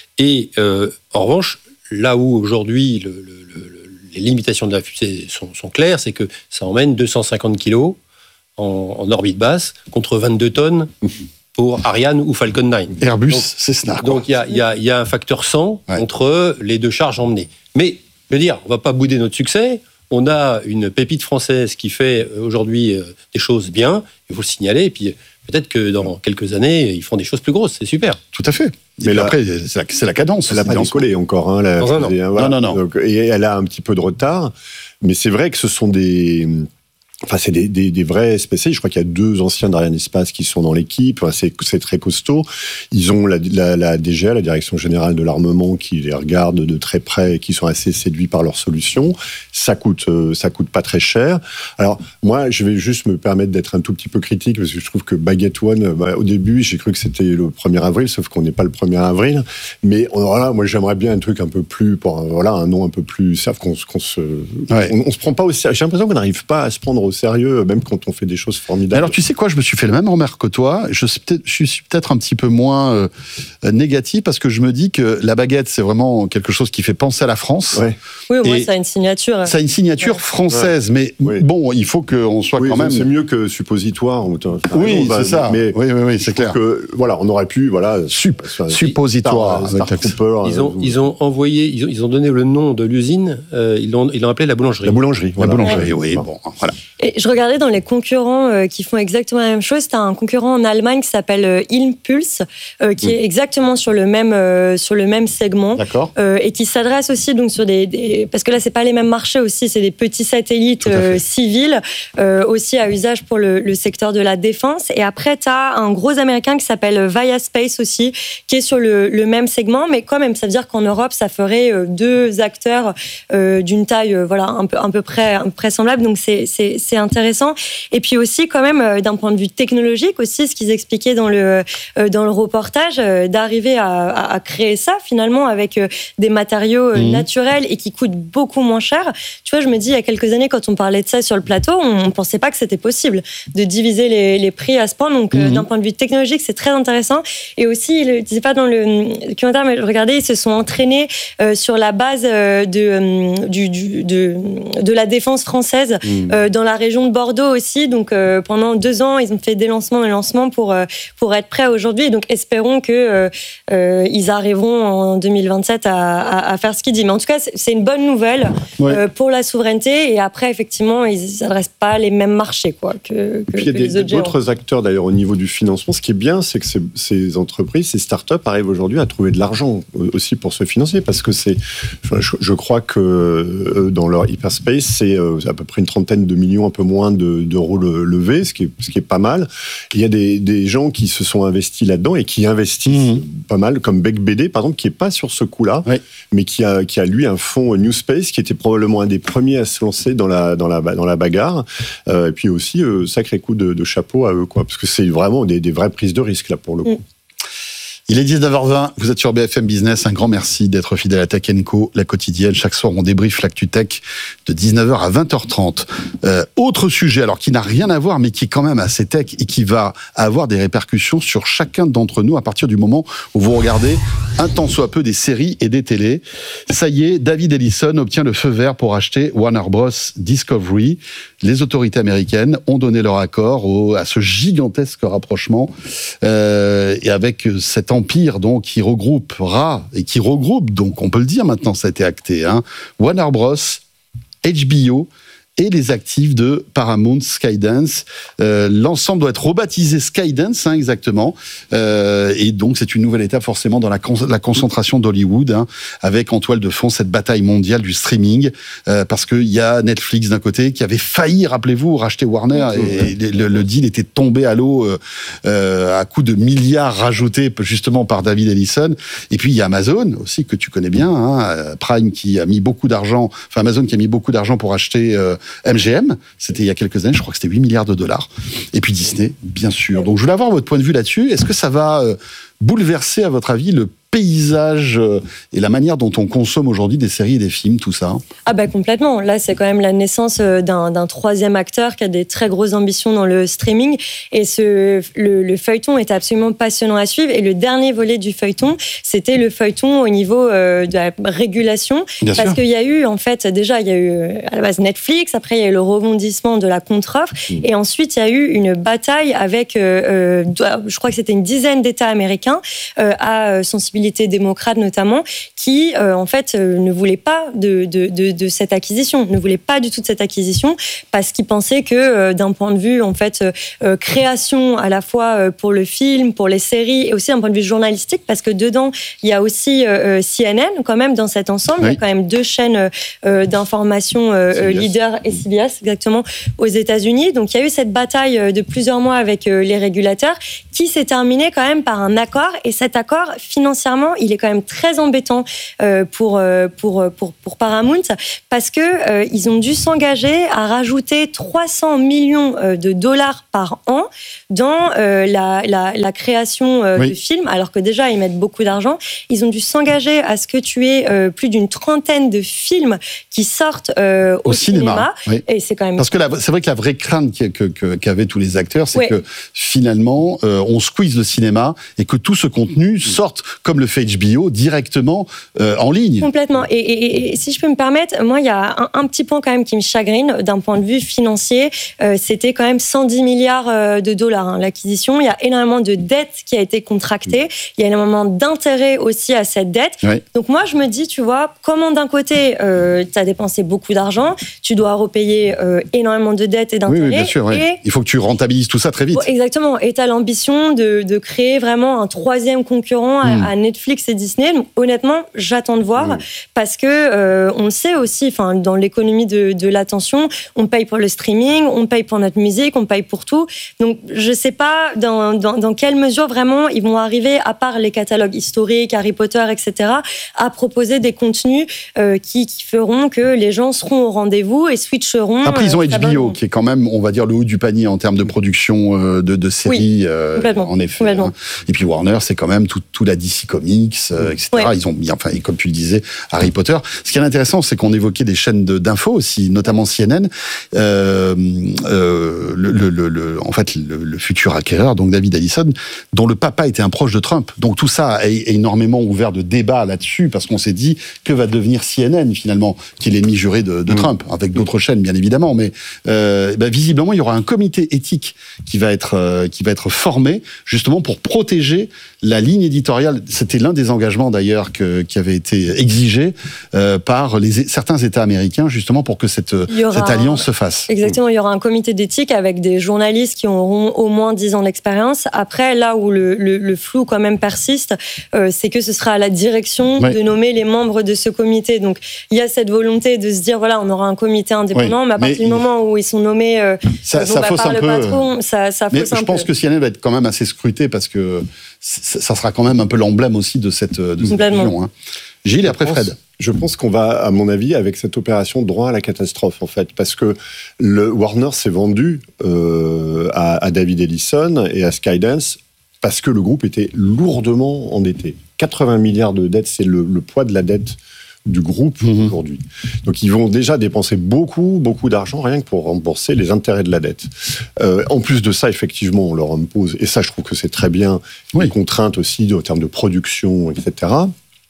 Et euh, en revanche, là où aujourd'hui le, le, le, les limitations de la fusée sont, sont claires, c'est que ça emmène deux cent cinquante kilos en, en orbite basse contre vingt-deux tonnes pour Ariane ou Falcon neuf. Airbus, c'est Cessna. Donc il y a, y, a, y a un facteur cent ouais. entre les deux charges emmenées. Mais je veux dire, on ne va pas bouder notre succès. On a une pépite française qui fait aujourd'hui des choses bien, il faut le signaler. Et puis Peut-être que dans quelques années, ils font des choses plus grosses, c'est super. Tout à fait. Mais là, après, c'est la, c'est la cadence. Elle n'a pas décollé encore. Hein, la, dans un an. Voilà. Non, non, non. Donc, et elle a un petit peu de retard. Mais c'est vrai que ce sont des... Enfin, c'est des, des, des vrais spécialistes. Je crois qu'il y a deux anciens d'Arianespace qui sont dans l'équipe. Enfin, c'est, c'est très costaud. Ils ont la, la, la D G A, la Direction Générale de l'Armement, qui les regarde de très près et qui sont assez séduits par leurs solutions. Ça coûte, ça coûte pas très cher. Alors, moi, je vais juste me permettre d'être un tout petit peu critique parce que je trouve que Baguette One, bah, au début, j'ai cru que c'était le premier avril, sauf qu'on n'est pas le premier avril. Mais voilà, moi, j'aimerais bien un truc un peu plus, pour, voilà, un nom un peu plus, sauf qu'on, qu'on se, ouais. on, on se prend pas au sérieux. J'ai l'impression qu'on n'arrive pas à se prendre au sérieux, même quand on fait des choses formidables. Alors, tu sais quoi, je me suis fait le même remarque que toi. Je suis peut-être, je suis peut-être un petit peu moins euh, négatif parce que je me dis que la baguette, c'est vraiment quelque chose qui fait penser à la France. Ouais. Oui, au moins, ça a une signature. Ça a une signature ouais. française, ouais. mais oui. bon, il faut qu'on soit oui, quand même... C'est mieux que suppositoire. Enfin, oui, c'est ça. Mais oui, oui, oui, c'est clair. Que, voilà, on aurait pu... Voilà, Sup, suppositoire. Star, Star Trooper, ils, ont, ils ont envoyé, ils ont, ils ont donné le nom de l'usine, euh, ils, l'ont, ils l'ont appelé la boulangerie. La boulangerie, voilà. La boulangerie, ouais. oui, bon, voilà. Et je regardais dans les concurrents euh, qui font exactement la même chose. Tu as un concurrent en Allemagne qui s'appelle euh, Impulse, euh, qui mmh. est exactement sur le même, euh, sur le même segment. D'accord. Euh, et qui s'adresse aussi donc, sur des, des... Parce que là, ce n'est pas les mêmes marchés aussi, c'est des petits satellites euh, civils, euh, aussi à usage pour le, le secteur de la défense. Et après, tu as un gros américain qui s'appelle Via Space aussi, qui est sur le, le même segment. Mais quand même, ça veut dire qu'en Europe, ça ferait euh, deux acteurs euh, d'une taille euh, voilà, un peu, un peu près, un peu près semblable. Donc, c'est, c'est, c'est intéressant. Et puis aussi, quand même, euh, d'un point de vue technologique aussi, ce qu'ils expliquaient dans le, euh, dans le reportage, euh, d'arriver à, à, à créer ça, finalement, avec euh, des matériaux euh, mmh. naturels et qui coûtent beaucoup moins cher. Tu vois, je me dis, il y a quelques années, quand on parlait de ça sur le plateau, on ne pensait pas que c'était possible de diviser les, les prix à ce point. Donc, mmh. euh, d'un point de vue technologique, c'est très intéressant. Et aussi, je ne disais pas dans le documentaire, mais regardez, ils se sont entraînés euh, sur la base euh, de, euh, du, du, de, de la défense française mmh. euh, dans la région de Bordeaux aussi. Donc, euh, pendant deux ans, ils ont fait des lancements, des lancements pour, euh, pour être prêts aujourd'hui. Donc, espérons qu'ils euh, euh, arriveront en deux mille vingt-sept à, à, à faire ce qu'ils disent. Mais en tout cas, c'est, c'est une bonne nouvelle ouais. euh, pour la souveraineté. Et après, effectivement, ils n'adressent pas les mêmes marchés quoi, que, que, puis, que les autres. Il y a des, d'autres acteurs, d'ailleurs, au niveau du financement. Ce qui est bien, c'est que ces, ces entreprises, ces startups arrivent aujourd'hui à trouver de l'argent aussi pour se financer. Parce que c'est, enfin, je, je crois que euh, dans leur hyperspace, c'est euh, à peu près une trentaine de millions, un peu moins de, d'euros levés, ce qui est, ce qui est pas mal. Il y a des, des gens qui se sont investis là-dedans et qui investissent mmh. pas mal, comme Bec B D, par exemple, qui n'est pas sur ce coup-là, oui. mais qui a, qui a, lui, un fonds New Space, qui était probablement un des premiers à se lancer dans la, dans la, dans la bagarre. Euh, et puis aussi, euh, sacré coup de, de chapeau à eux, quoi, parce que c'est vraiment des, des vraies prises de risque, là, pour le coup. Mmh. Il est dix-neuf heures vingt, vous êtes sur B F M Business. Un grand merci d'être fidèle à Tech and Co, la quotidienne. Chaque soir, on débriefe l'actu tech de dix-neuf heures à vingt heures trente. Euh, autre sujet, alors qui n'a rien à voir, mais qui est quand même assez tech et qui va avoir des répercussions sur chacun d'entre nous à partir du moment où vous regardez un tant soit peu des séries et des télés. Ça y est, David Ellison obtient le feu vert pour acheter Warner Bros. Discovery. Les autorités américaines ont donné leur accord au, à ce gigantesque rapprochement euh, et avec cet empire donc qui regroupera et qui regroupe donc on peut le dire maintenant, ça a été acté, hein, Warner Bros, H B O et les actifs de Paramount Skydance. Euh, l'ensemble doit être rebaptisé Skydance, hein, exactement. Euh, et donc, c'est une nouvelle étape forcément dans la, con- la concentration d'Hollywood, hein, avec en toile de fond cette bataille mondiale du streaming, euh, parce qu'il y a Netflix d'un côté qui avait failli, rappelez-vous, racheter Warner, et, et le, le deal était tombé à l'eau euh, euh, à coups de milliards rajoutés justement par David Ellison. Et puis, il y a Amazon aussi, que tu connais bien, hein, Prime qui a mis beaucoup d'argent, enfin Amazon qui a mis beaucoup d'argent pour acheter euh, M G M, c'était il y a quelques années, je crois que c'était huit milliards de dollars. Et puis Disney, bien sûr. Donc je voulais avoir votre point de vue là-dessus. Est-ce que ça va euh, bouleverser, à votre avis, le paysage euh, et la manière dont on consomme aujourd'hui des séries et des films, tout ça? Ah bah complètement. Là, c'est quand même la naissance d'un, d'un troisième acteur qui a des très grosses ambitions dans le streaming. Et ce, le, le feuilleton était absolument passionnant à suivre. Et le dernier volet du feuilleton, c'était le feuilleton au niveau euh, de la régulation. Bien parce sûr. Qu'il y a eu, en fait, déjà, il y a eu à la base Netflix, après il y a eu le rebondissement de la contre-offre, mmh. et ensuite il y a eu une bataille avec, euh, euh, je crois que c'était une dizaine d'États américains, euh, à sensibilité démocrate notamment, qui, euh, en fait, euh, ne voulait pas de, de, de, de cette acquisition, ne voulait pas du tout de cette acquisition, parce qu'ils pensaient que, euh, d'un point de vue, en fait, euh, création à la fois euh, pour le film, pour les séries, et aussi d'un point de vue journalistique, parce que dedans, il y a aussi euh, C N N, quand même, dans cet ensemble. Oui. Il y a quand même deux chaînes euh, d'information euh, leaders et C B S, exactement, aux États-Unis. Donc, il y a eu cette bataille de plusieurs mois avec euh, les régulateurs, qui s'est terminée quand même par un accord. Et cet accord, financièrement, il est quand même très embêtant euh, pour, euh, pour, pour, pour Paramount, parce que euh, ils ont dû s'engager à rajouter trois cents millions de dollars par an dans euh, la, la, la création euh, oui. de films, alors que déjà, ils mettent beaucoup d'argent. Ils ont dû s'engager à ce que tu aies euh, plus d'une trentaine de films qui sortent euh, au, au cinéma. cinéma. Oui. Et c'est quand même... Parce que la, c'est vrai que la vraie crainte que, que, qu'avaient tous les acteurs, c'est oui. que finalement, euh, on squeeze le cinéma et que tout ce contenu sorte, comme le fait H B O, directement euh, en ligne. Complètement. Et, et, et si je peux me permettre, moi, il y a un, un petit point quand même qui me chagrine d'un point de vue financier. Euh, c'était quand même cent dix milliards de dollars, hein, l'acquisition. Il y a énormément de dettes qui a été contractée. Il y a énormément d'intérêts aussi à cette dette. Oui. Donc moi, je me dis, tu vois, comment d'un côté, euh, tu as dépensé beaucoup d'argent, tu dois repayer euh, énormément de dettes et d'intérêts. Oui, oui, bien sûr. Oui. Et il faut que tu rentabilises tout ça très vite. Exactement. Et tu as l'ambition de, de créer vraiment un troisième concurrent mmh. à, à Netflix et Disney. Donc honnêtement, j'attends de voir mmh. parce que euh, on le sait aussi, enfin, dans l'économie de, de l'attention, on paye pour le streaming, on paye pour notre musique, on paye pour tout. Donc, je ne sais pas dans, dans, dans quelle mesure vraiment ils vont arriver, à part les catalogues historiques, Harry Potter, et cetera, à proposer des contenus euh, qui, qui feront que les gens seront au rendez-vous et switcheront. Après, ils ont euh, H B O, qui est quand même, on va dire, le haut du panier en termes de production euh, de, de séries, oui, euh, en effet. Hein. Et puis Warner, c'est quand même tout, tout la D C Comics, euh, et cetera. Ouais. Ils ont, enfin, comme tu le disais, Harry Potter. Ce qui est intéressant, c'est qu'on évoquait des chaînes de, d'infos aussi, notamment C N N. Euh, euh, le, le, le, le, en fait, le, le futur acquéreur, donc David Ellison, dont le papa était un proche de Trump. Donc tout ça a énormément ouvert de débats là-dessus, parce qu'on s'est dit, que va devenir C N N finalement, qui est l'ennemi juré de, de mmh. Trump, avec d'autres chaînes bien évidemment, mais euh, ben, visiblement il y aura un comité éthique qui va être euh, qui va être formé justement pour protéger la ligne éditoriale. C'était l'un des engagements d'ailleurs que, qui avait été exigé euh, par les, certains États américains justement pour que cette, cette alliance se fasse. Exactement, il y aura un comité d'éthique avec des journalistes qui auront au moins dix ans d'expérience. Après, là où le, le, le flou quand même persiste, euh, c'est que ce sera à la direction ouais. de nommer les membres de ce comité. Donc, il y a cette volonté de se dire, voilà, on aura un comité indépendant, oui, mais à partir mais du moment où ils sont nommés euh, ça, ça fausse par un le peu. patron, ça, ça fausse mais un peu. Je pense que C N N va être quand même assez scruté parce que ça sera quand même un peu l'emblème aussi de cette, de cette vision. Hein. Gilles, et après pense, Fred. Je pense qu'on va, à mon avis, avec cette opération, droit à la catastrophe, en fait. Parce que le Warner s'est vendu euh, à, à David Ellison et à Skydance parce que le groupe était lourdement endetté. quatre-vingts milliards de dettes, c'est le, le poids de la dette du groupe mmh. aujourd'hui. Donc ils vont déjà dépenser beaucoup, beaucoup d'argent rien que pour rembourser les intérêts de la dette. Euh, en plus de ça, effectivement, on leur impose, et ça je trouve que c'est très bien, oui. des contraintes aussi en termes de production, et cetera.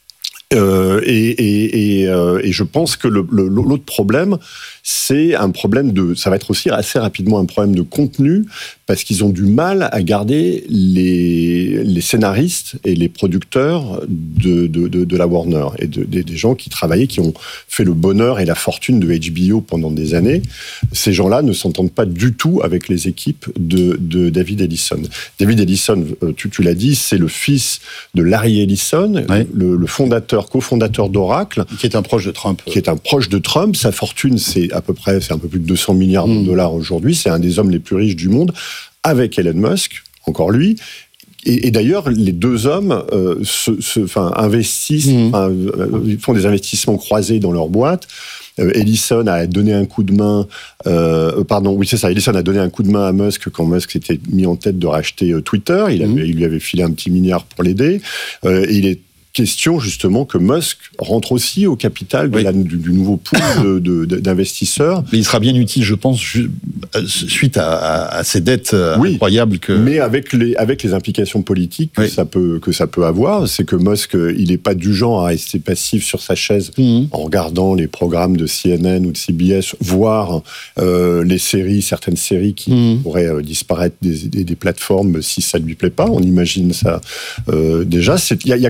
Euh, et, et, et, euh, et je pense que le, le, l'autre problème, c'est un problème de... Ça va être aussi assez rapidement un problème de contenu, parce qu'ils ont du mal à garder les, les scénaristes et les producteurs de, de, de, de la Warner, et de, de, des gens qui travaillaient, qui ont fait le bonheur et la fortune de H B O pendant des années. Ces gens-là ne s'entendent pas du tout avec les équipes de, de David Ellison. David Ellison, tu, tu l'as dit, c'est le fils de Larry Ellison, oui. le, le fondateur, cofondateur d'Oracle. Qui est un proche de Trump. Qui est un proche de Trump. Sa fortune, c'est à peu près, c'est un peu plus de deux cents milliards mmh. de dollars aujourd'hui. C'est un des hommes les plus riches du monde, avec Elon Musk, encore lui. Et, et d'ailleurs, les deux hommes euh, se, se, enfin, investissent, mmh. enfin, euh, ils font des investissements croisés dans leur boîte. Euh, Ellison a donné un coup de main, euh, pardon, oui c'est ça, Ellison a donné un coup de main à Musk quand Musk s'était mis en tête de racheter euh, Twitter. Il, avait, mmh. il lui avait filé un petit milliard pour l'aider. Euh, et il est question justement que Musk rentre aussi au capital de oui. la, du, du nouveau pool de, de, de, d'investisseurs. Mais il sera bien utile, je pense, ju- suite à, à, à ces dettes oui. incroyables que. Mais avec les avec les implications politiques que oui. ça peut que ça peut avoir, c'est que Musk il n'est pas du genre à rester passif sur sa chaise mmh. en regardant les programmes de C N N ou de C B S, voire euh, les séries, certaines séries qui mmh. pourraient euh, disparaître des, des, des plateformes si ça lui plaît pas. On imagine ça euh, déjà. Il y, y a quand même une dimension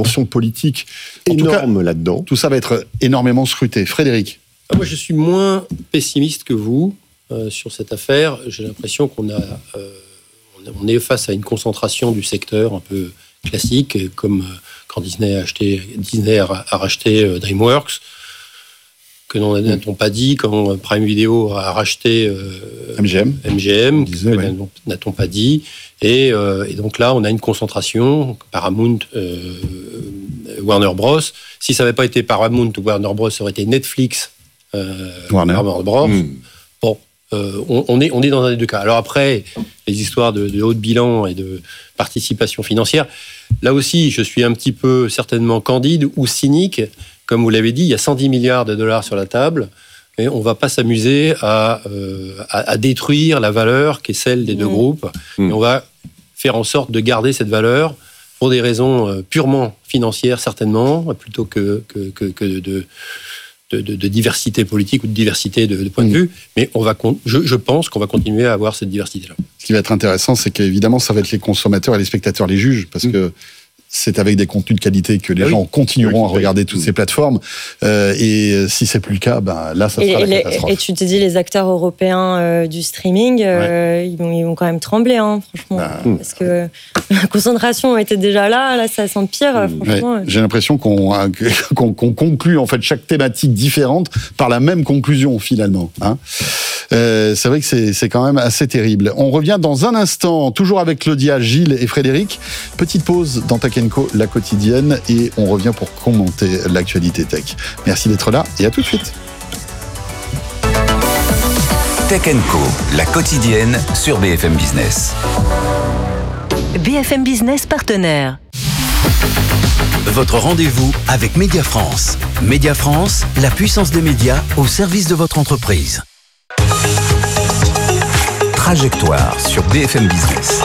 dimension politique En tout cas, énorme là-dedans. Tout ça va être énormément scruté. Frédéric? Moi, je suis moins pessimiste que vous euh, sur cette affaire. J'ai l'impression qu'on a, euh, on est face à une concentration du secteur un peu classique, comme euh, quand Disney a acheté, Disney a, a racheté euh, DreamWorks, que nous n'a-t-on pas dit quand Prime Video a racheté euh, M G M, M G M, disait, que ouais. n'a-t-on pas dit, et, euh, et donc là, on a une concentration. Paramount, euh, Warner Bros. Si ça n'avait pas été Paramount ou Warner Bros, ça aurait été Netflix. Euh, Warner. Warner Bros. Mm. Bon, euh, on, on, est, on est dans un des deux cas. Alors après, les histoires de, de haut de bilan et de participation financière, là aussi, je suis un petit peu certainement candide ou cynique. Comme vous l'avez dit, il y a cent dix milliards de dollars sur la table et on ne va pas s'amuser à, euh, à, à détruire la valeur qui est celle des mmh. deux groupes. Mmh. Et on va faire en sorte de garder cette valeur pour des raisons purement financières, certainement, plutôt que, que, que, que de, de, de, de diversité politique ou de diversité de, de point de vue. Mais on va, je, je pense qu'on va continuer à avoir cette diversité-là. Ce qui va être intéressant, c'est qu'évidemment, ça va être les consommateurs et les spectateurs, les juges, parce mmh. que c'est avec des contenus de qualité que les ah oui. gens continueront oui, à regarder toutes ces plateformes. Euh, et si c'est plus le cas, ben là, ça sera et, la et catastrophe. Et tu te dis, les acteurs européens euh, du streaming, euh, ouais. ils, vont, ils vont quand même trembler, hein, franchement. Ben, parce que la concentration était déjà là, là, ça s'empire, mmh. franchement. Ouais. J'ai l'impression qu'on, qu'on, qu'on conclut, en fait, chaque thématique différente par la même conclusion, finalement. Hein. Euh, c'est vrai que c'est, c'est quand même assez terrible. On revient dans un instant, toujours avec Claudia, Gilles et Frédéric. Petite pause dans Tech and Co, la quotidienne, et on revient pour commenter l'actualité tech. Merci d'être là et à tout de suite. Tech and Co, la quotidienne sur B F M Business. B F M Business partenaire. Votre rendez-vous avec Média France. Média France, la puissance des médias au service de votre entreprise. Trajectoire sur B F M Business.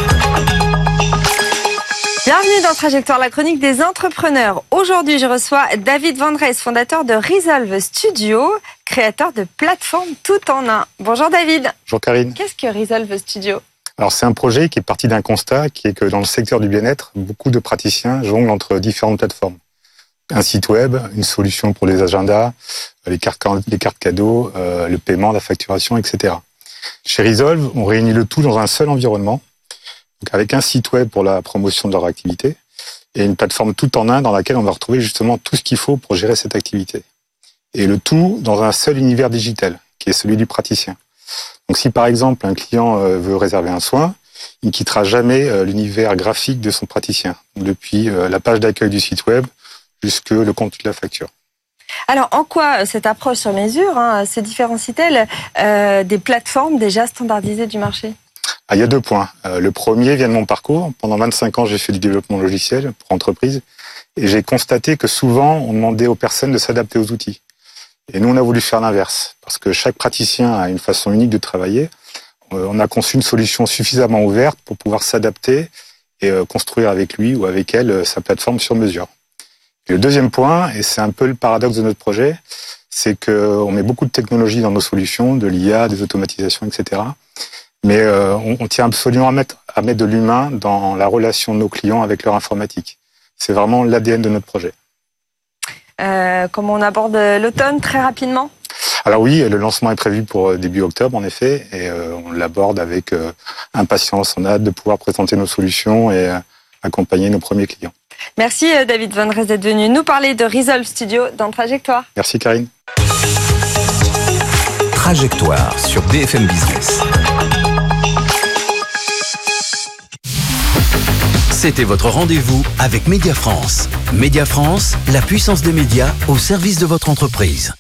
Bienvenue dans Trajectoire, la chronique des entrepreneurs. Aujourd'hui, je reçois David Van Rees, fondateur de Resolve Studio, créateur de plateformes tout en un. Bonjour David. Bonjour Karine. Qu'est-ce que Resolve Studio ? Alors c'est un projet qui est parti d'un constat qui est que dans le secteur du bien-être, beaucoup de praticiens jonglent entre différentes plateformes. Un site web, une solution pour les agendas, les cartes, les cartes cadeaux, euh, le paiement, la facturation, et cetera. Chez Resolve, on réunit le tout dans un seul environnement, donc avec un site web pour la promotion de leur activité et une plateforme tout en un dans laquelle on va retrouver justement tout ce qu'il faut pour gérer cette activité. Et le tout dans un seul univers digital, qui est celui du praticien. Donc si par exemple un client veut réserver un soin, il ne quittera jamais l'univers graphique de son praticien, depuis la page d'accueil du site web jusque le contenu de la facture. Alors, en quoi cette approche sur mesure hein, se différencie-t-elle euh, des plateformes déjà standardisées du marché ? Ah, il y a deux points. Euh, le premier vient de mon parcours. Pendant vingt-cinq ans, j'ai fait du développement logiciel pour entreprises et j'ai constaté que souvent, on demandait aux personnes de s'adapter aux outils. Et nous, on a voulu faire l'inverse parce que chaque praticien a une façon unique de travailler. Euh, on a conçu une solution suffisamment ouverte pour pouvoir s'adapter et euh, construire avec lui ou avec elle euh, sa plateforme sur mesure. Et le deuxième point, et c'est un peu le paradoxe de notre projet, c'est qu'on met beaucoup de technologies dans nos solutions, de l'I A, des automatisations, et cetera. Mais euh, on, on tient absolument à mettre, à mettre de l'humain dans la relation de nos clients avec leur informatique. C'est vraiment l'A D N de notre projet. Euh, comment on aborde l'automne très rapidement ? Alors oui, le lancement est prévu pour début octobre, en effet, et euh, on l'aborde avec euh, impatience. On a hâte de pouvoir présenter nos solutions et euh, accompagner nos premiers clients. Merci David Van Rees d'être venu nous parler de Resolve Studio dans Trajectoire. Merci Karine. Trajectoire sur B F M Business. C'était votre rendez-vous avec Média France. Média France, la puissance des médias au service de votre entreprise.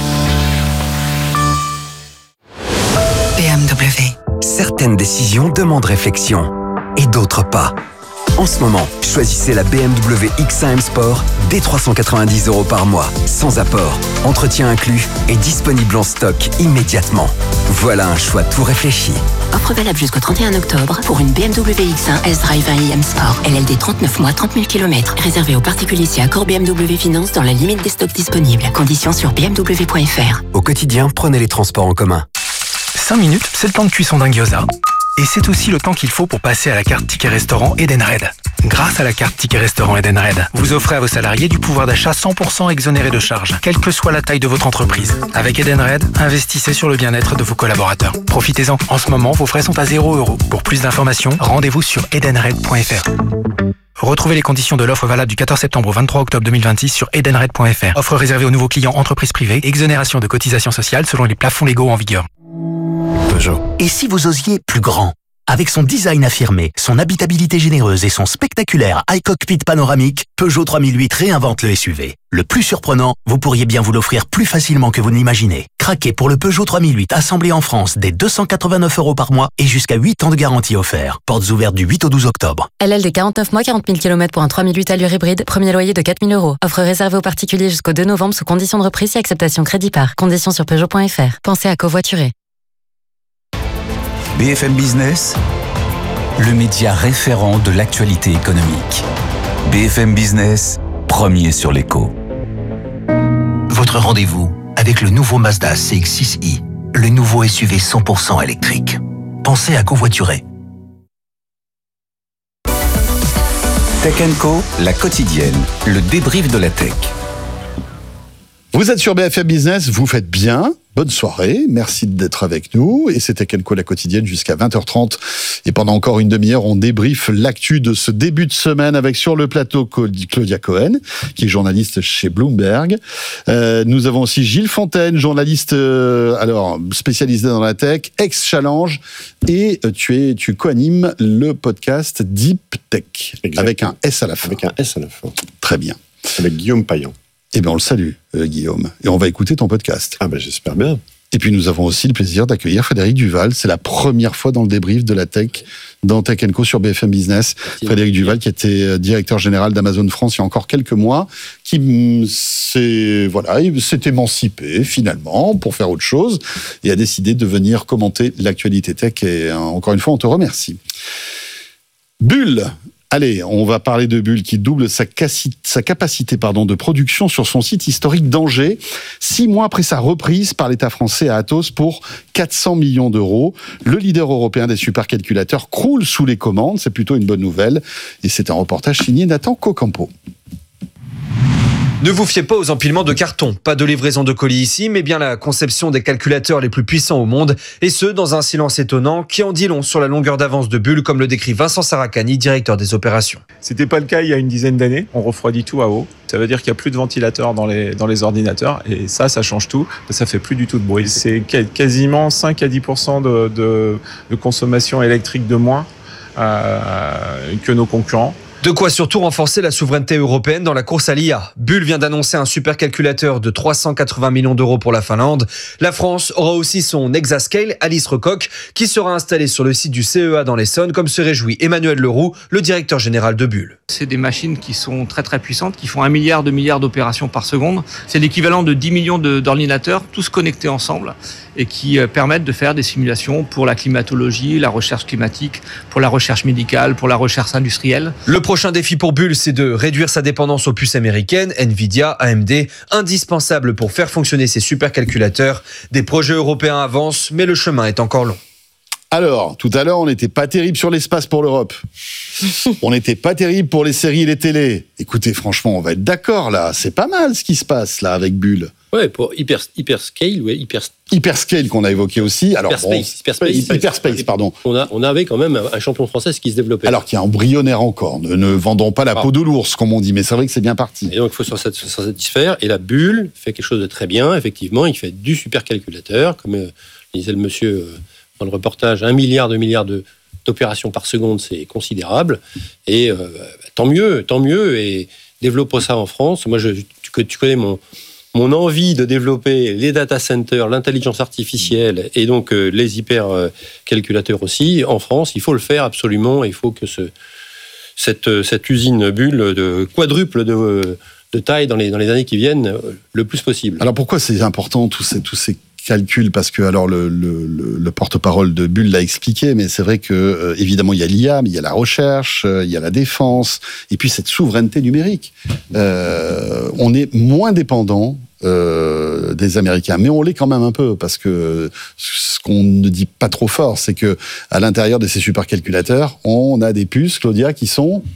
B M W. Certaines décisions demandent réflexion et d'autres pas. En ce moment, choisissez la B M W X un M Sport dès trois cent quatre-vingt-dix euros par mois, sans apport, entretien inclus et disponible en stock immédiatement. Voilà un choix tout réfléchi. Offre valable jusqu'au trente et un octobre pour une B M W X un S-Drive un i M Sport. L L D trente-neuf mois, trente mille kilomètres. Réservé aux particuliers si accord B M W Finance dans la limite des stocks disponibles. Conditions sur b m w point f r. Au quotidien, prenez les transports en commun. cinq minutes, c'est le temps de cuisson d'un gyoza. Et c'est aussi le temps qu'il faut pour passer à la carte ticket restaurant Edenred. Grâce à la carte Ticket Restaurant Edenred, vous offrez à vos salariés du pouvoir d'achat cent pour cent exonéré de charges, quelle que soit la taille de votre entreprise. Avec Edenred, investissez sur le bien-être de vos collaborateurs. Profitez-en. En ce moment, vos frais sont à zéro euro. Pour plus d'informations, rendez-vous sur edenred point f r. Retrouvez les conditions de l'offre valable du quatorze septembre au vingt-trois octobre deux mille vingt-six sur edenred point f r. Offre réservée aux nouveaux clients entreprises privées. Exonération de cotisations sociales selon les plafonds légaux en vigueur. Peugeot. Et si vous osiez plus grand ? Avec son design affirmé, son habitabilité généreuse et son spectaculaire iCockpit panoramique, Peugeot trois mille huit réinvente le S U V. Le plus surprenant, vous pourriez bien vous l'offrir plus facilement que vous ne l'imaginez. Craquez pour le Peugeot trois mille huit assemblé en France dès deux cent quatre-vingt-neuf euros par mois et jusqu'à huit ans de garantie offert. Portes ouvertes du huit au douze octobre. L L D quarante-neuf mois, quarante mille kilomètres pour un trois mille huit allure hybride, premier loyer de quatre mille euros. Offre réservée aux particuliers jusqu'au deux novembre sous conditions de reprise et acceptation crédit par. Conditions sur Peugeot point f r. Pensez à covoiturer. B F M Business, le média référent de l'actualité économique. B F M Business, premier sur l'écho. Votre rendez-vous avec le nouveau Mazda C X six i, le nouveau S U V cent pour cent électrique. Pensez à covoiturer. Tech and Co, la quotidienne, le débrief de la tech. Vous êtes sur B F M Business, vous faites bien. Bonne soirée, merci d'être avec nous. Et c'était Tech and Co la quotidienne jusqu'à vingt heures trente. Et pendant encore une demi-heure, on débriefe l'actu de ce début de semaine avec sur le plateau Claudia Cohen, qui est journaliste chez Bloomberg. Euh, nous avons aussi Gilles Fontaine, journaliste euh, alors spécialisé dans la tech, ex-Challenge. Et euh, tu, es, tu co-animes le podcast Deep Tech, exactement, avec un S à la fin. Avec un S à la fin. Très bien. Avec Guillaume Payan. Eh bien, on le salue, euh, Guillaume. Et on va écouter ton podcast. Ah ben, j'espère bien. Et puis, nous avons aussi le plaisir d'accueillir Frédéric Duval. C'est la première fois dans le débrief de la tech dans Tech and Co sur B F M Business. Merci. Frédéric Duval, qui était directeur général d'Amazon France il y a encore quelques mois, qui s'est, voilà, s'est émancipé finalement pour faire autre chose et a décidé de venir commenter l'actualité tech. Et encore une fois, on te remercie. Bull. Allez, on va parler de Bull qui double sa, cassi- sa capacité pardon, de production sur son site historique d'Angers, six mois après sa reprise par l'État français à Atos pour quatre cents millions d'euros. Le leader européen des supercalculateurs croule sous les commandes, c'est plutôt une bonne nouvelle. Et c'est un reportage signé Nathan Cocampo. Ne vous fiez pas aux empilements de carton. Pas de livraison de colis ici, mais bien la conception des calculateurs les plus puissants au monde, et ce, dans un silence étonnant qui en dit long sur la longueur d'avance de Bull, comme le décrit Vincent Saracani, directeur des opérations. C'était pas le cas il y a une dizaine d'années. On refroidit tout à eau. Ça veut dire qu'il n'y a plus de ventilateurs dans les, dans les ordinateurs, et ça, ça change tout. Ça fait plus du tout de bruit. C'est quasiment cinq à dix pour cent de, de, de consommation électrique de moins euh, que nos concurrents. De quoi surtout renforcer la souveraineté européenne dans la course à l'I A. Bull vient d'annoncer un supercalculateur de trois cent quatre-vingts millions d'euros pour la Finlande. La France aura aussi son Exascale, Alice Recoq, qui sera installé sur le site du C E A dans l'Essonne, comme se réjouit Emmanuel Leroux, le directeur général de Bull. C'est des machines qui sont très très puissantes, qui font un milliard de milliards d'opérations par seconde. C'est l'équivalent de dix millions de, d'ordinateurs, tous connectés ensemble, et qui permettent de faire des simulations pour la climatologie, la recherche climatique, pour la recherche médicale, pour la recherche industrielle. Le prochain défi pour Bull, c'est de réduire sa dépendance aux puces américaines, Nvidia, A M D, indispensables pour faire fonctionner ces supercalculateurs. Des projets européens avancent, mais le chemin est encore long. Alors, tout à l'heure, on n'était pas terrible sur l'espace pour l'Europe. On n'était pas terrible pour les séries et les télés. Écoutez, franchement, on va être d'accord, là. C'est pas mal ce qui se passe, là, avec Bull. Ouais, pour hyper, Hyperscale, ouais, hyper... Hyperscale qu'on a évoqué aussi. Alors, Hyperspace, bon, Hyperspace, Hyperspace, Hyperspace, pardon. On, a, on avait quand même un champion français qui se développait. Alors, qui est embryonnaire encore. Ne, ne vendons pas la ah. peau de l'ours, comme on dit, mais c'est vrai que c'est bien parti. Et donc, il faut s'en satisfaire. Et la Bull fait quelque chose de très bien. Effectivement, il fait du supercalculateur, comme euh, disait le monsieur euh, dans le reportage, un milliard de milliards de, d'opérations par seconde, c'est considérable. Et euh, tant mieux, tant mieux. Et développe ça en France. Moi, je, tu, tu connais mon... Mon envie de développer les data centers, l'intelligence artificielle et donc euh, les hypercalculateurs aussi, en France, il faut le faire absolument. Il faut que ce, cette, cette usine Bull de quadruple de, de taille dans les, dans les années qui viennent le plus possible. Alors pourquoi c'est important tous ces, tous ces calculs? Parce que alors le, le, le, le porte-parole de Bull l'a expliqué, mais c'est vrai que euh, évidemment il y a l'I A, mais il y a la recherche, euh, il y a la défense, et puis cette souveraineté numérique. Euh, on est moins dépendant euh, des Américains, mais on l'est quand même un peu, parce que ce qu'on ne dit pas trop fort, c'est que à l'intérieur de ces supercalculateurs, on a des puces, Claudia, qui sont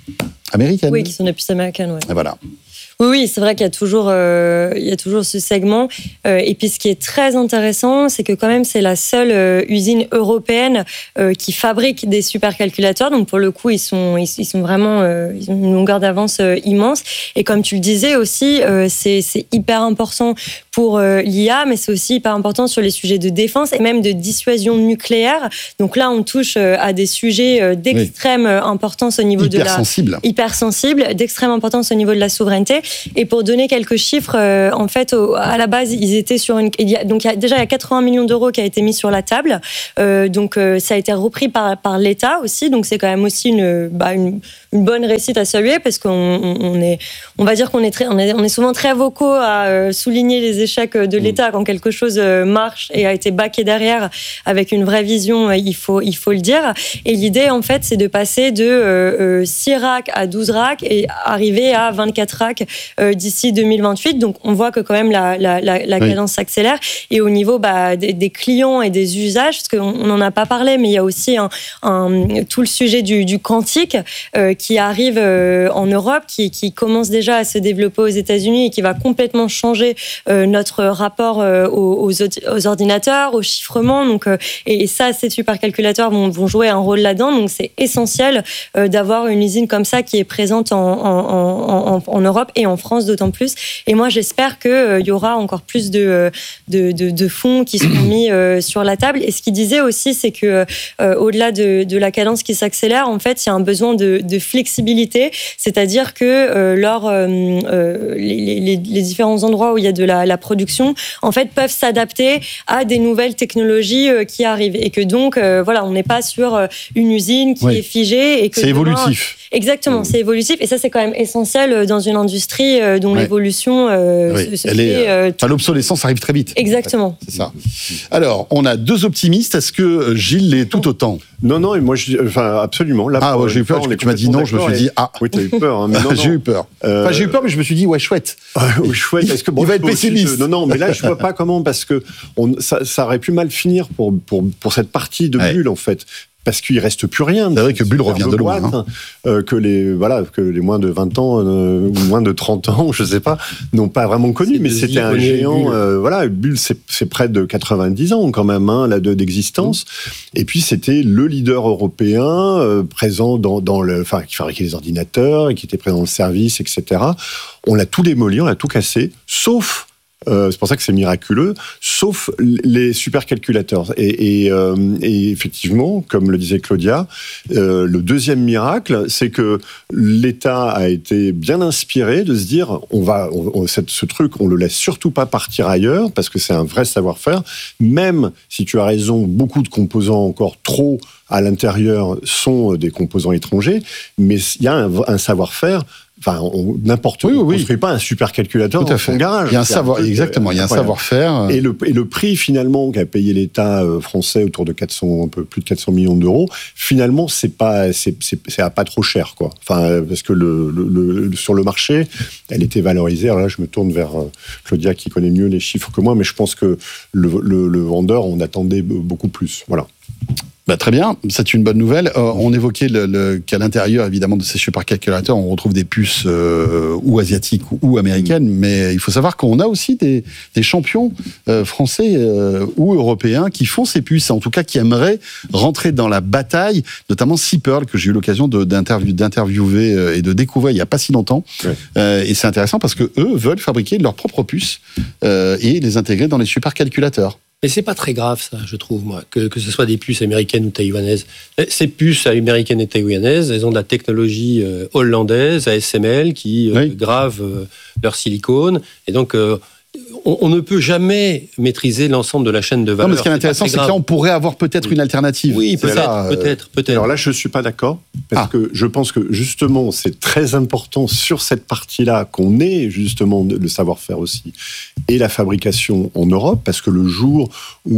américaines. Oui, qui sont des puces américaines, ouais. Et voilà. Oui, oui, c'est vrai qu'il y a toujours, euh, il y a toujours ce segment. Euh, et puis, ce qui est très intéressant, c'est que quand même, c'est la seule euh, usine européenne euh, qui fabrique des supercalculateurs. Donc, pour le coup, ils sont, ils, ils sont vraiment, euh, ils ont une longueur d'avance euh, immense. Et comme tu le disais aussi, euh, c'est, c'est hyper important pour euh, l'I A, mais c'est aussi hyper important sur les sujets de défense et même de dissuasion nucléaire. Donc là, on touche euh, à des sujets euh, d'extrême oui. importance au niveau hyper de la sensible. hyper sensible, d'extrême importance au niveau de la souveraineté. Et pour donner quelques chiffres, euh, en fait, au, à la base, ils étaient sur une. Il y a, donc, il y a, déjà, il y a quatre-vingts millions d'euros qui a été mis sur la table. Euh, donc, euh, ça a été repris par, par l'État aussi. Donc, c'est quand même aussi une, bah, une, une bonne réussite à saluer parce qu'on on est, on va dire qu'on est très, on est, on est souvent très vocaux à euh, souligner les échecs de l'État quand quelque chose marche et a été backé derrière avec une vraie vision. Il faut, il faut le dire. Et l'idée, en fait, c'est de passer de euh, six racks à douze racks et arriver à vingt-quatre racks Euh, d'ici deux mille vingt-huit. Donc, on voit que quand même la, la, la, la cadence oui. s'accélère. Et au niveau bah, des, des clients et des usages, parce qu'on n'en a pas parlé, mais il y a aussi un, un, tout le sujet du, du quantique euh, qui arrive euh, en Europe, qui, qui commence déjà à se développer aux États-Unis et qui va complètement changer euh, notre rapport euh, aux, aux ordinateurs, au chiffrement. Donc, euh, et, et ça, ces supercalculateurs vont, vont jouer un rôle là-dedans. Donc, c'est essentiel euh, d'avoir une usine comme ça qui est présente en, en, en, en Europe et en France d'autant plus. Et moi, j'espère qu'il euh, y aura encore plus de, de, de, de fonds qui seront mis euh, sur la table. Et ce qu'il disait aussi, c'est que euh, au-delà de, de la cadence qui s'accélère, en fait, il y a un besoin de, de flexibilité, c'est-à-dire que euh, lors, euh, euh, les, les, les différents endroits où il y a de la, la production, en fait, peuvent s'adapter à des nouvelles technologies euh, qui arrivent. Et que donc, euh, voilà, on n'est pas sur euh, une usine qui oui. est figée. Et que c'est demain, évolutif. Exactement, c'est évolutif. Et ça, c'est quand même essentiel dans une industrie dont ouais. l'évolution euh, oui. se, se Elle fait... Est, euh, enfin, l'obsolescence arrive très vite. Exactement. C'est ça. Alors, on a deux optimistes. Est-ce que Gilles l'est tout autant ? Non, non, et moi, je, enfin, absolument. Là, ah, ouais, j'ai eu peur, parce que tu m'as dit non, je me suis dit, ah. Oui, t'as eu peur. Hein, mais non, j'ai eu peur. Euh... Enfin, j'ai eu peur, mais je me suis dit, ouais, chouette. ouais, chouette, parce que bon, il va être pessimiste. Aussi, non, non, mais là, je vois pas comment, parce que on, ça, ça aurait pu mal finir pour, pour, pour cette partie de ouais. Bulle, en fait. Parce qu'il reste plus rien. C'est vrai que Bulle revient de loin. Hein. Euh, que les voilà que les moins de vingt ans euh, ou moins de trente ans, je sais pas, n'ont pas vraiment connu. C'est mais c'était un géant. Euh, voilà, Bulle, c'est, c'est près de quatre-vingt-dix ans quand même, hein, là de d'existence. Mmh. Et puis c'était le leader européen euh, présent dans dans le, enfin qui fabriquait les ordinateurs et qui était présent dans le service, et cetera. On l'a tout démoli, on l'a tout cassé, sauf Euh, c'est pour ça que c'est miraculeux, sauf les supercalculateurs. Et, et, euh, et effectivement, comme le disait Claudia, euh, le deuxième miracle, c'est que l'État a été bien inspiré de se dire, on va, on, on, cette, ce truc, on le laisse surtout pas partir ailleurs, parce que c'est un vrai savoir-faire. Même si tu as raison, beaucoup de composants encore trop à l'intérieur sont des composants étrangers, mais il y a un, un savoir-faire. Enfin, on, n'importe où. Oui, oui. On ne construit pas un supercalculateur dans son garage. Il y a un savoir, exactement. Il y a un savoir-faire. Et le, et le prix finalement qu'a payé l'État français autour de quatre cents, un peu plus de quatre cents millions d'euros, finalement, c'est pas, c'est, c'est, c'est pas trop cher, quoi. Enfin, parce que le, le, le, sur le marché, elle était valorisée. Alors là, je me tourne vers Claudia qui connaît mieux les chiffres que moi, mais je pense que le, le, le vendeur, on attendait beaucoup plus. Voilà. Bah, très bien, c'est une bonne nouvelle. Euh, on évoquait le, le, qu'à l'intérieur, évidemment, de ces supercalculateurs, on retrouve des puces euh, ou asiatiques ou, ou américaines, mmh. mais il faut savoir qu'on a aussi des, des champions euh, français euh, ou européens qui font ces puces, en tout cas qui aimeraient rentrer dans la bataille, notamment Seapearl, que j'ai eu l'occasion de, d'interview, d'interviewer et de découvrir il n'y a pas si longtemps. Ouais. Euh, et c'est intéressant parce que eux veulent fabriquer leurs propres puces euh, et les intégrer dans les supercalculateurs. Mais c'est pas très grave, ça, je trouve, moi, que, que ce soit des puces américaines ou taïwanaises. Ces puces américaines et taïwanaises, elles ont de la technologie euh, hollandaise, A S M L, qui euh, oui. grave euh, leur silicone. Et donc, euh, on, on ne peut jamais maîtriser l'ensemble de la chaîne de valeur. Non, mais ce qui est, est intéressant, c'est que là, on pourrait avoir peut-être une alternative. Oui, peut-être, là, peut-être, peut-être. Alors là, je ne suis pas d'accord, parce ah. que je pense que, justement, c'est très important sur cette partie-là qu'on ait, justement, le savoir-faire aussi, et la fabrication en Europe, parce que le jour où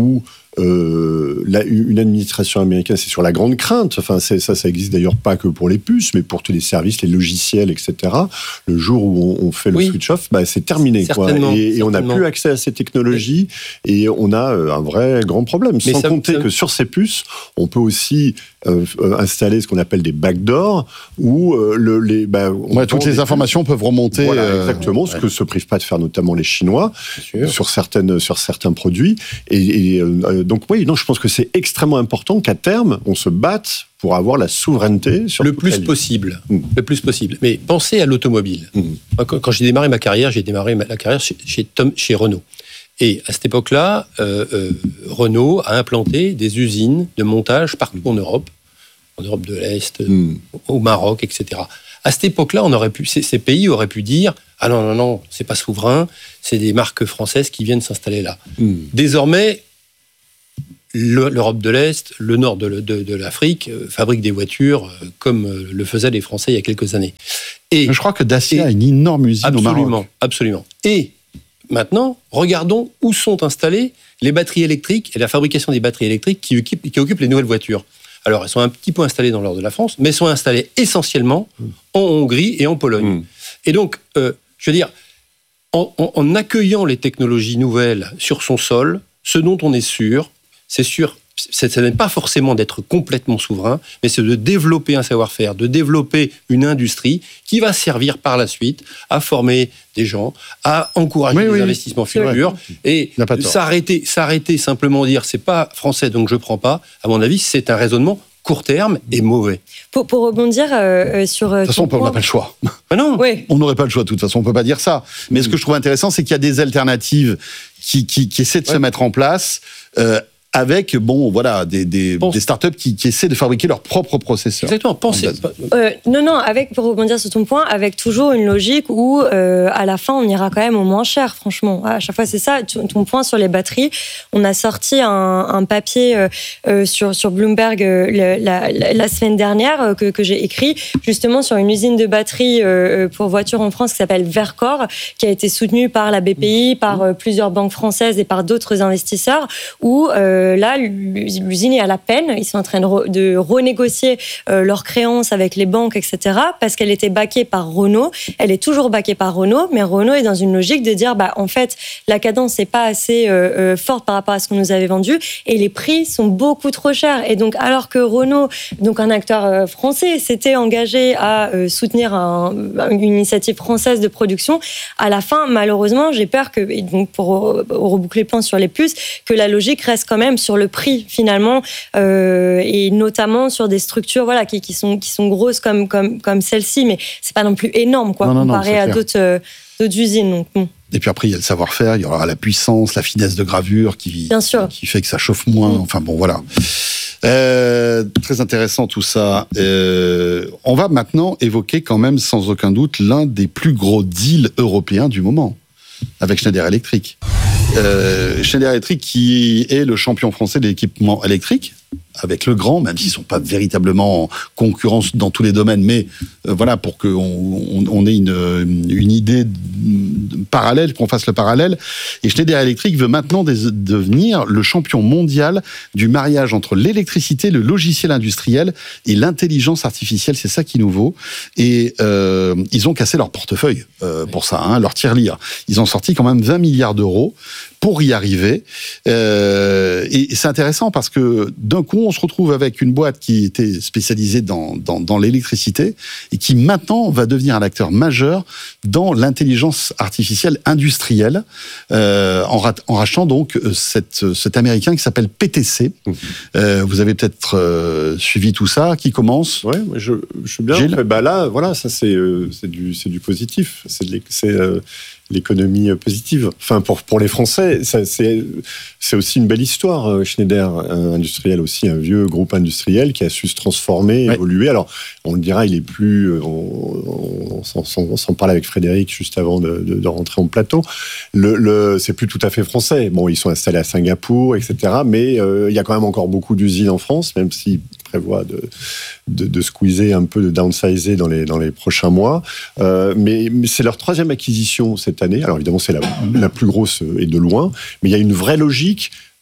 euh, la, une administration américaine, c'est sur la grande crainte. Enfin, c'est, ça, ça existe d'ailleurs pas que pour les puces, mais pour tous les services, les logiciels, et cetera. Le jour où on, on fait le oui. switch off, bah, c'est terminé, quoi. Et, et on n'a plus accès à ces technologies, oui. et on a un vrai grand problème. Mais Sans ça, compter ça... que sur ces puces, on peut aussi euh, installer ce qu'on appelle des backdoors, où euh, le, les, bah, ouais, toutes les informations puces. peuvent remonter. Voilà, euh, exactement, ce ouais. que se privent pas de faire notamment les Chinois sur certaines, sur certains produits. Et, et euh, donc oui, non, je pense que c'est extrêmement important qu'à terme, on se batte pour avoir la souveraineté sur le plus possible, mmh. le plus possible. Mais pensez à l'automobile. Mmh. Quand, quand j'ai démarré ma carrière, j'ai démarré ma carrière chez, chez, Tom, chez Renault. Et à cette époque-là, euh, euh, Renault a implanté des usines de montage partout en Europe, en Europe de l'Est, mmh. au Maroc, et cetera. À cette époque-là, on aurait pu, ces, ces pays auraient pu dire « Ah non, non, non, c'est pas souverain, c'est des marques françaises qui viennent s'installer là. Mmh. » Désormais, le, l'Europe de l'Est, le nord de, de, de l'Afrique euh, fabriquent des voitures euh, comme euh, le faisaient les Français il y a quelques années. Et, je crois que Dacia a une énorme usine au Maroc. Absolument, absolument. Et maintenant, regardons où sont installées les batteries électriques et la fabrication des batteries électriques qui occupent, qui occupent les nouvelles voitures. Alors, elles sont un petit peu installées dans le nord de la France, mais elles sont installées essentiellement mmh. en Hongrie et en Pologne. Mmh. Et donc, euh, je veux dire, en, en, en accueillant les technologies nouvelles sur son sol, ce dont on est sûr, c'est sûr, c'est, ça n'est pas forcément d'être complètement souverain, mais c'est de développer un savoir-faire, de développer une industrie qui va servir par la suite à former des gens, à encourager oui, des oui, investissements futurs, et s'arrêter, s'arrêter simplement dire c'est pas français donc je prends pas. À mon avis, c'est un raisonnement court terme et mauvais. Pour, pour rebondir euh, sur... De toute façon, on n'a pas le choix. Ah non. Oui. On n'aurait pas le choix, de toute façon, on ne peut pas dire ça. Mais mmh. ce que je trouve intéressant, c'est qu'il y a des alternatives qui, qui, qui essaient de ouais. se mettre en place euh, avec, bon, voilà, des, des, des startups qui, qui essaient de fabriquer leurs propres processeurs. Exactement, pensez... Euh, non, non, avec, pour rebondir sur ton point, avec toujours une logique où, euh, à la fin, on ira quand même au moins cher, franchement. À chaque fois, c'est ça, ton point sur les batteries. On a sorti un, un papier euh, euh, sur, sur Bloomberg euh, le, la, la, la semaine dernière euh, que, que j'ai écrit, justement sur une usine de batteries euh, pour voitures en France qui s'appelle Vercor, qui a été soutenue par la B P I, par euh, plusieurs banques françaises et par d'autres investisseurs, où... Euh, Là, l'usine est à la peine. Ils sont en train de, re, de renégocier euh, leurs créances avec les banques, et cetera, parce qu'elle était backée par Renault. Elle est toujours backée par Renault, mais Renault est dans une logique de dire, bah, en fait, la cadence n'est pas assez euh, forte par rapport à ce qu'on nous avait vendu, et les prix sont beaucoup trop chers. Et donc, alors que Renault, donc un acteur euh, français, s'était engagé à euh, soutenir un, une initiative française de production, à la fin, malheureusement, j'ai peur que, et donc pour reboucler le plan sur les puces, que la logique reste quand même sur le prix finalement euh, et notamment sur des structures voilà qui, qui sont qui sont grosses comme comme comme celle-ci, mais c'est pas non plus énorme quoi non, non, comparé non, à d'autres euh, d'autres usines. Donc bon. Et puis après il y a le savoir-faire, il y aura la puissance, la finesse de gravure qui Bien sûr. qui fait que ça chauffe moins. Mmh. Enfin bon voilà. Euh, très intéressant tout ça. Euh, on va maintenant évoquer quand même sans aucun doute l'un des plus gros deals européens du moment avec Schneider Electric. Euh, Schneider Electric qui est le champion français de l'équipement électrique avec le grand, même s'ils ne sont pas véritablement en concurrence dans tous les domaines, mais euh, voilà, pour qu'on on, on ait une, une idée parallèle, qu'on fasse le parallèle. Et Schneider Electric veut maintenant des, devenir le champion mondial du mariage entre l'électricité, le logiciel industriel et l'intelligence artificielle. C'est ça qui nous vaut. Et euh, ils ont cassé leur portefeuille euh, pour ça, hein, leur tirelire. Ils ont sorti quand même vingt milliards d'euros pour y arriver. Euh, et c'est intéressant parce que d'un coup, on se retrouve avec une boîte qui était spécialisée dans, dans, dans l'électricité et qui maintenant va devenir un acteur majeur dans l'intelligence artificielle industrielle euh, en, rat, en rachetant donc cette, cet Américain qui s'appelle P T C. Mmh. Euh, vous avez peut-être euh, suivi tout ça. Qui commence ? Ouais, je, je suis bien. En fait, bah là, voilà, ça c'est, euh, c'est, du, c'est du positif. C'est, de c'est euh, l'économie positive. Enfin, pour, pour les Français, ça, c'est, c'est aussi une belle histoire. Schneider un industriel aussi, un vieux groupe industriel qui a su se transformer, ouais. évoluer. Alors, on le dira, il est plus... On, on, on, s'en, on s'en parlait avec Frédéric juste avant de, de, de rentrer en plateau. Le, le, c'est plus tout à fait français. Bon, ils sont installés à Singapour, et cetera. Mais euh, il y a quand même encore beaucoup d'usines en France, même s'ils prévoient de, de, de squeezer un peu, de downsizer dans les, dans les prochains mois. Euh, mais, mais c'est leur troisième acquisition cette année. Alors évidemment, c'est la, la plus grosse et de loin. Mais il y a une vraie logique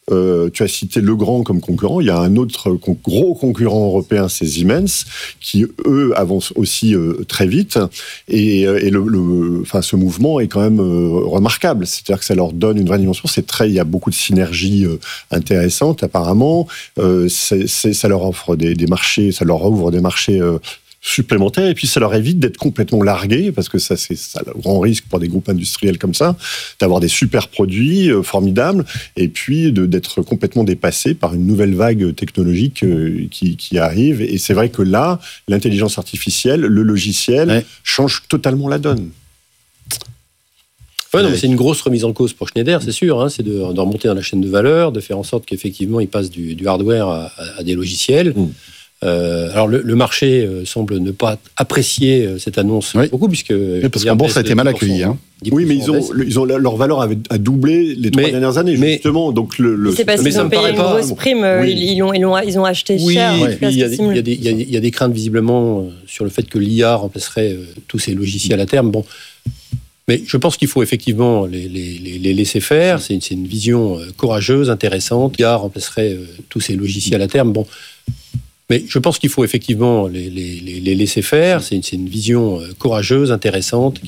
Euh, tu as cité Legrand comme concurrent. Il y a un autre con- gros concurrent européen, c'est Siemens, qui eux avancent aussi euh, très vite. Et, et le, le, enfin, ce mouvement est quand même euh, remarquable. C'est-à-dire que ça leur donne une vraie dimension. C'est très, il y a beaucoup de synergies euh, intéressantes apparemment. Euh, c'est, c'est, ça leur offre des, des marchés, ça leur ouvre des marchés euh, supplémentaires, et puis ça leur évite d'être complètement largués, parce que ça, c'est ça le grand risque pour des groupes industriels comme ça, d'avoir des super produits euh, formidables, et puis de, d'être complètement dépassés par une nouvelle vague technologique euh, qui, qui arrive. Et c'est vrai que là, l'intelligence artificielle, le logiciel, ouais. change totalement la donne. Ouais, non, mais c'est une grosse remise en cause pour Schneider, c'est sûr. Hein, c'est de, de remonter dans la chaîne de valeur, de faire en sorte qu'effectivement, ils passent du, du hardware à, à, à des logiciels. Mmh. Euh, alors le, le marché euh, semble ne pas apprécier euh, cette annonce oui. beaucoup, puisque oui, parce qu'en bourse ça a été mal accueilli. Hein. Oui, mais ils ont, ils ont leur valeur avait a doublé les trois mais, dernières années mais, justement. Donc le, le c'est parce qu'ils ont payé une pas... grosse prime. Oui. Ils, ils, ont, ils, ont, ils ont acheté oui, cher. Oui, il y, y, y, y a des craintes visiblement euh, sur le fait que l'I A remplacerait euh, tous ces logiciels à terme. Bon. Mais je pense qu'il faut effectivement les, les, les laisser faire. C'est une, c'est une vision euh, courageuse, intéressante. L'I A remplacerait euh, tous ces logiciels à terme. Bon. Mais je pense qu'il faut effectivement les, les, les laisser faire. C'est une, c'est une vision courageuse, intéressante.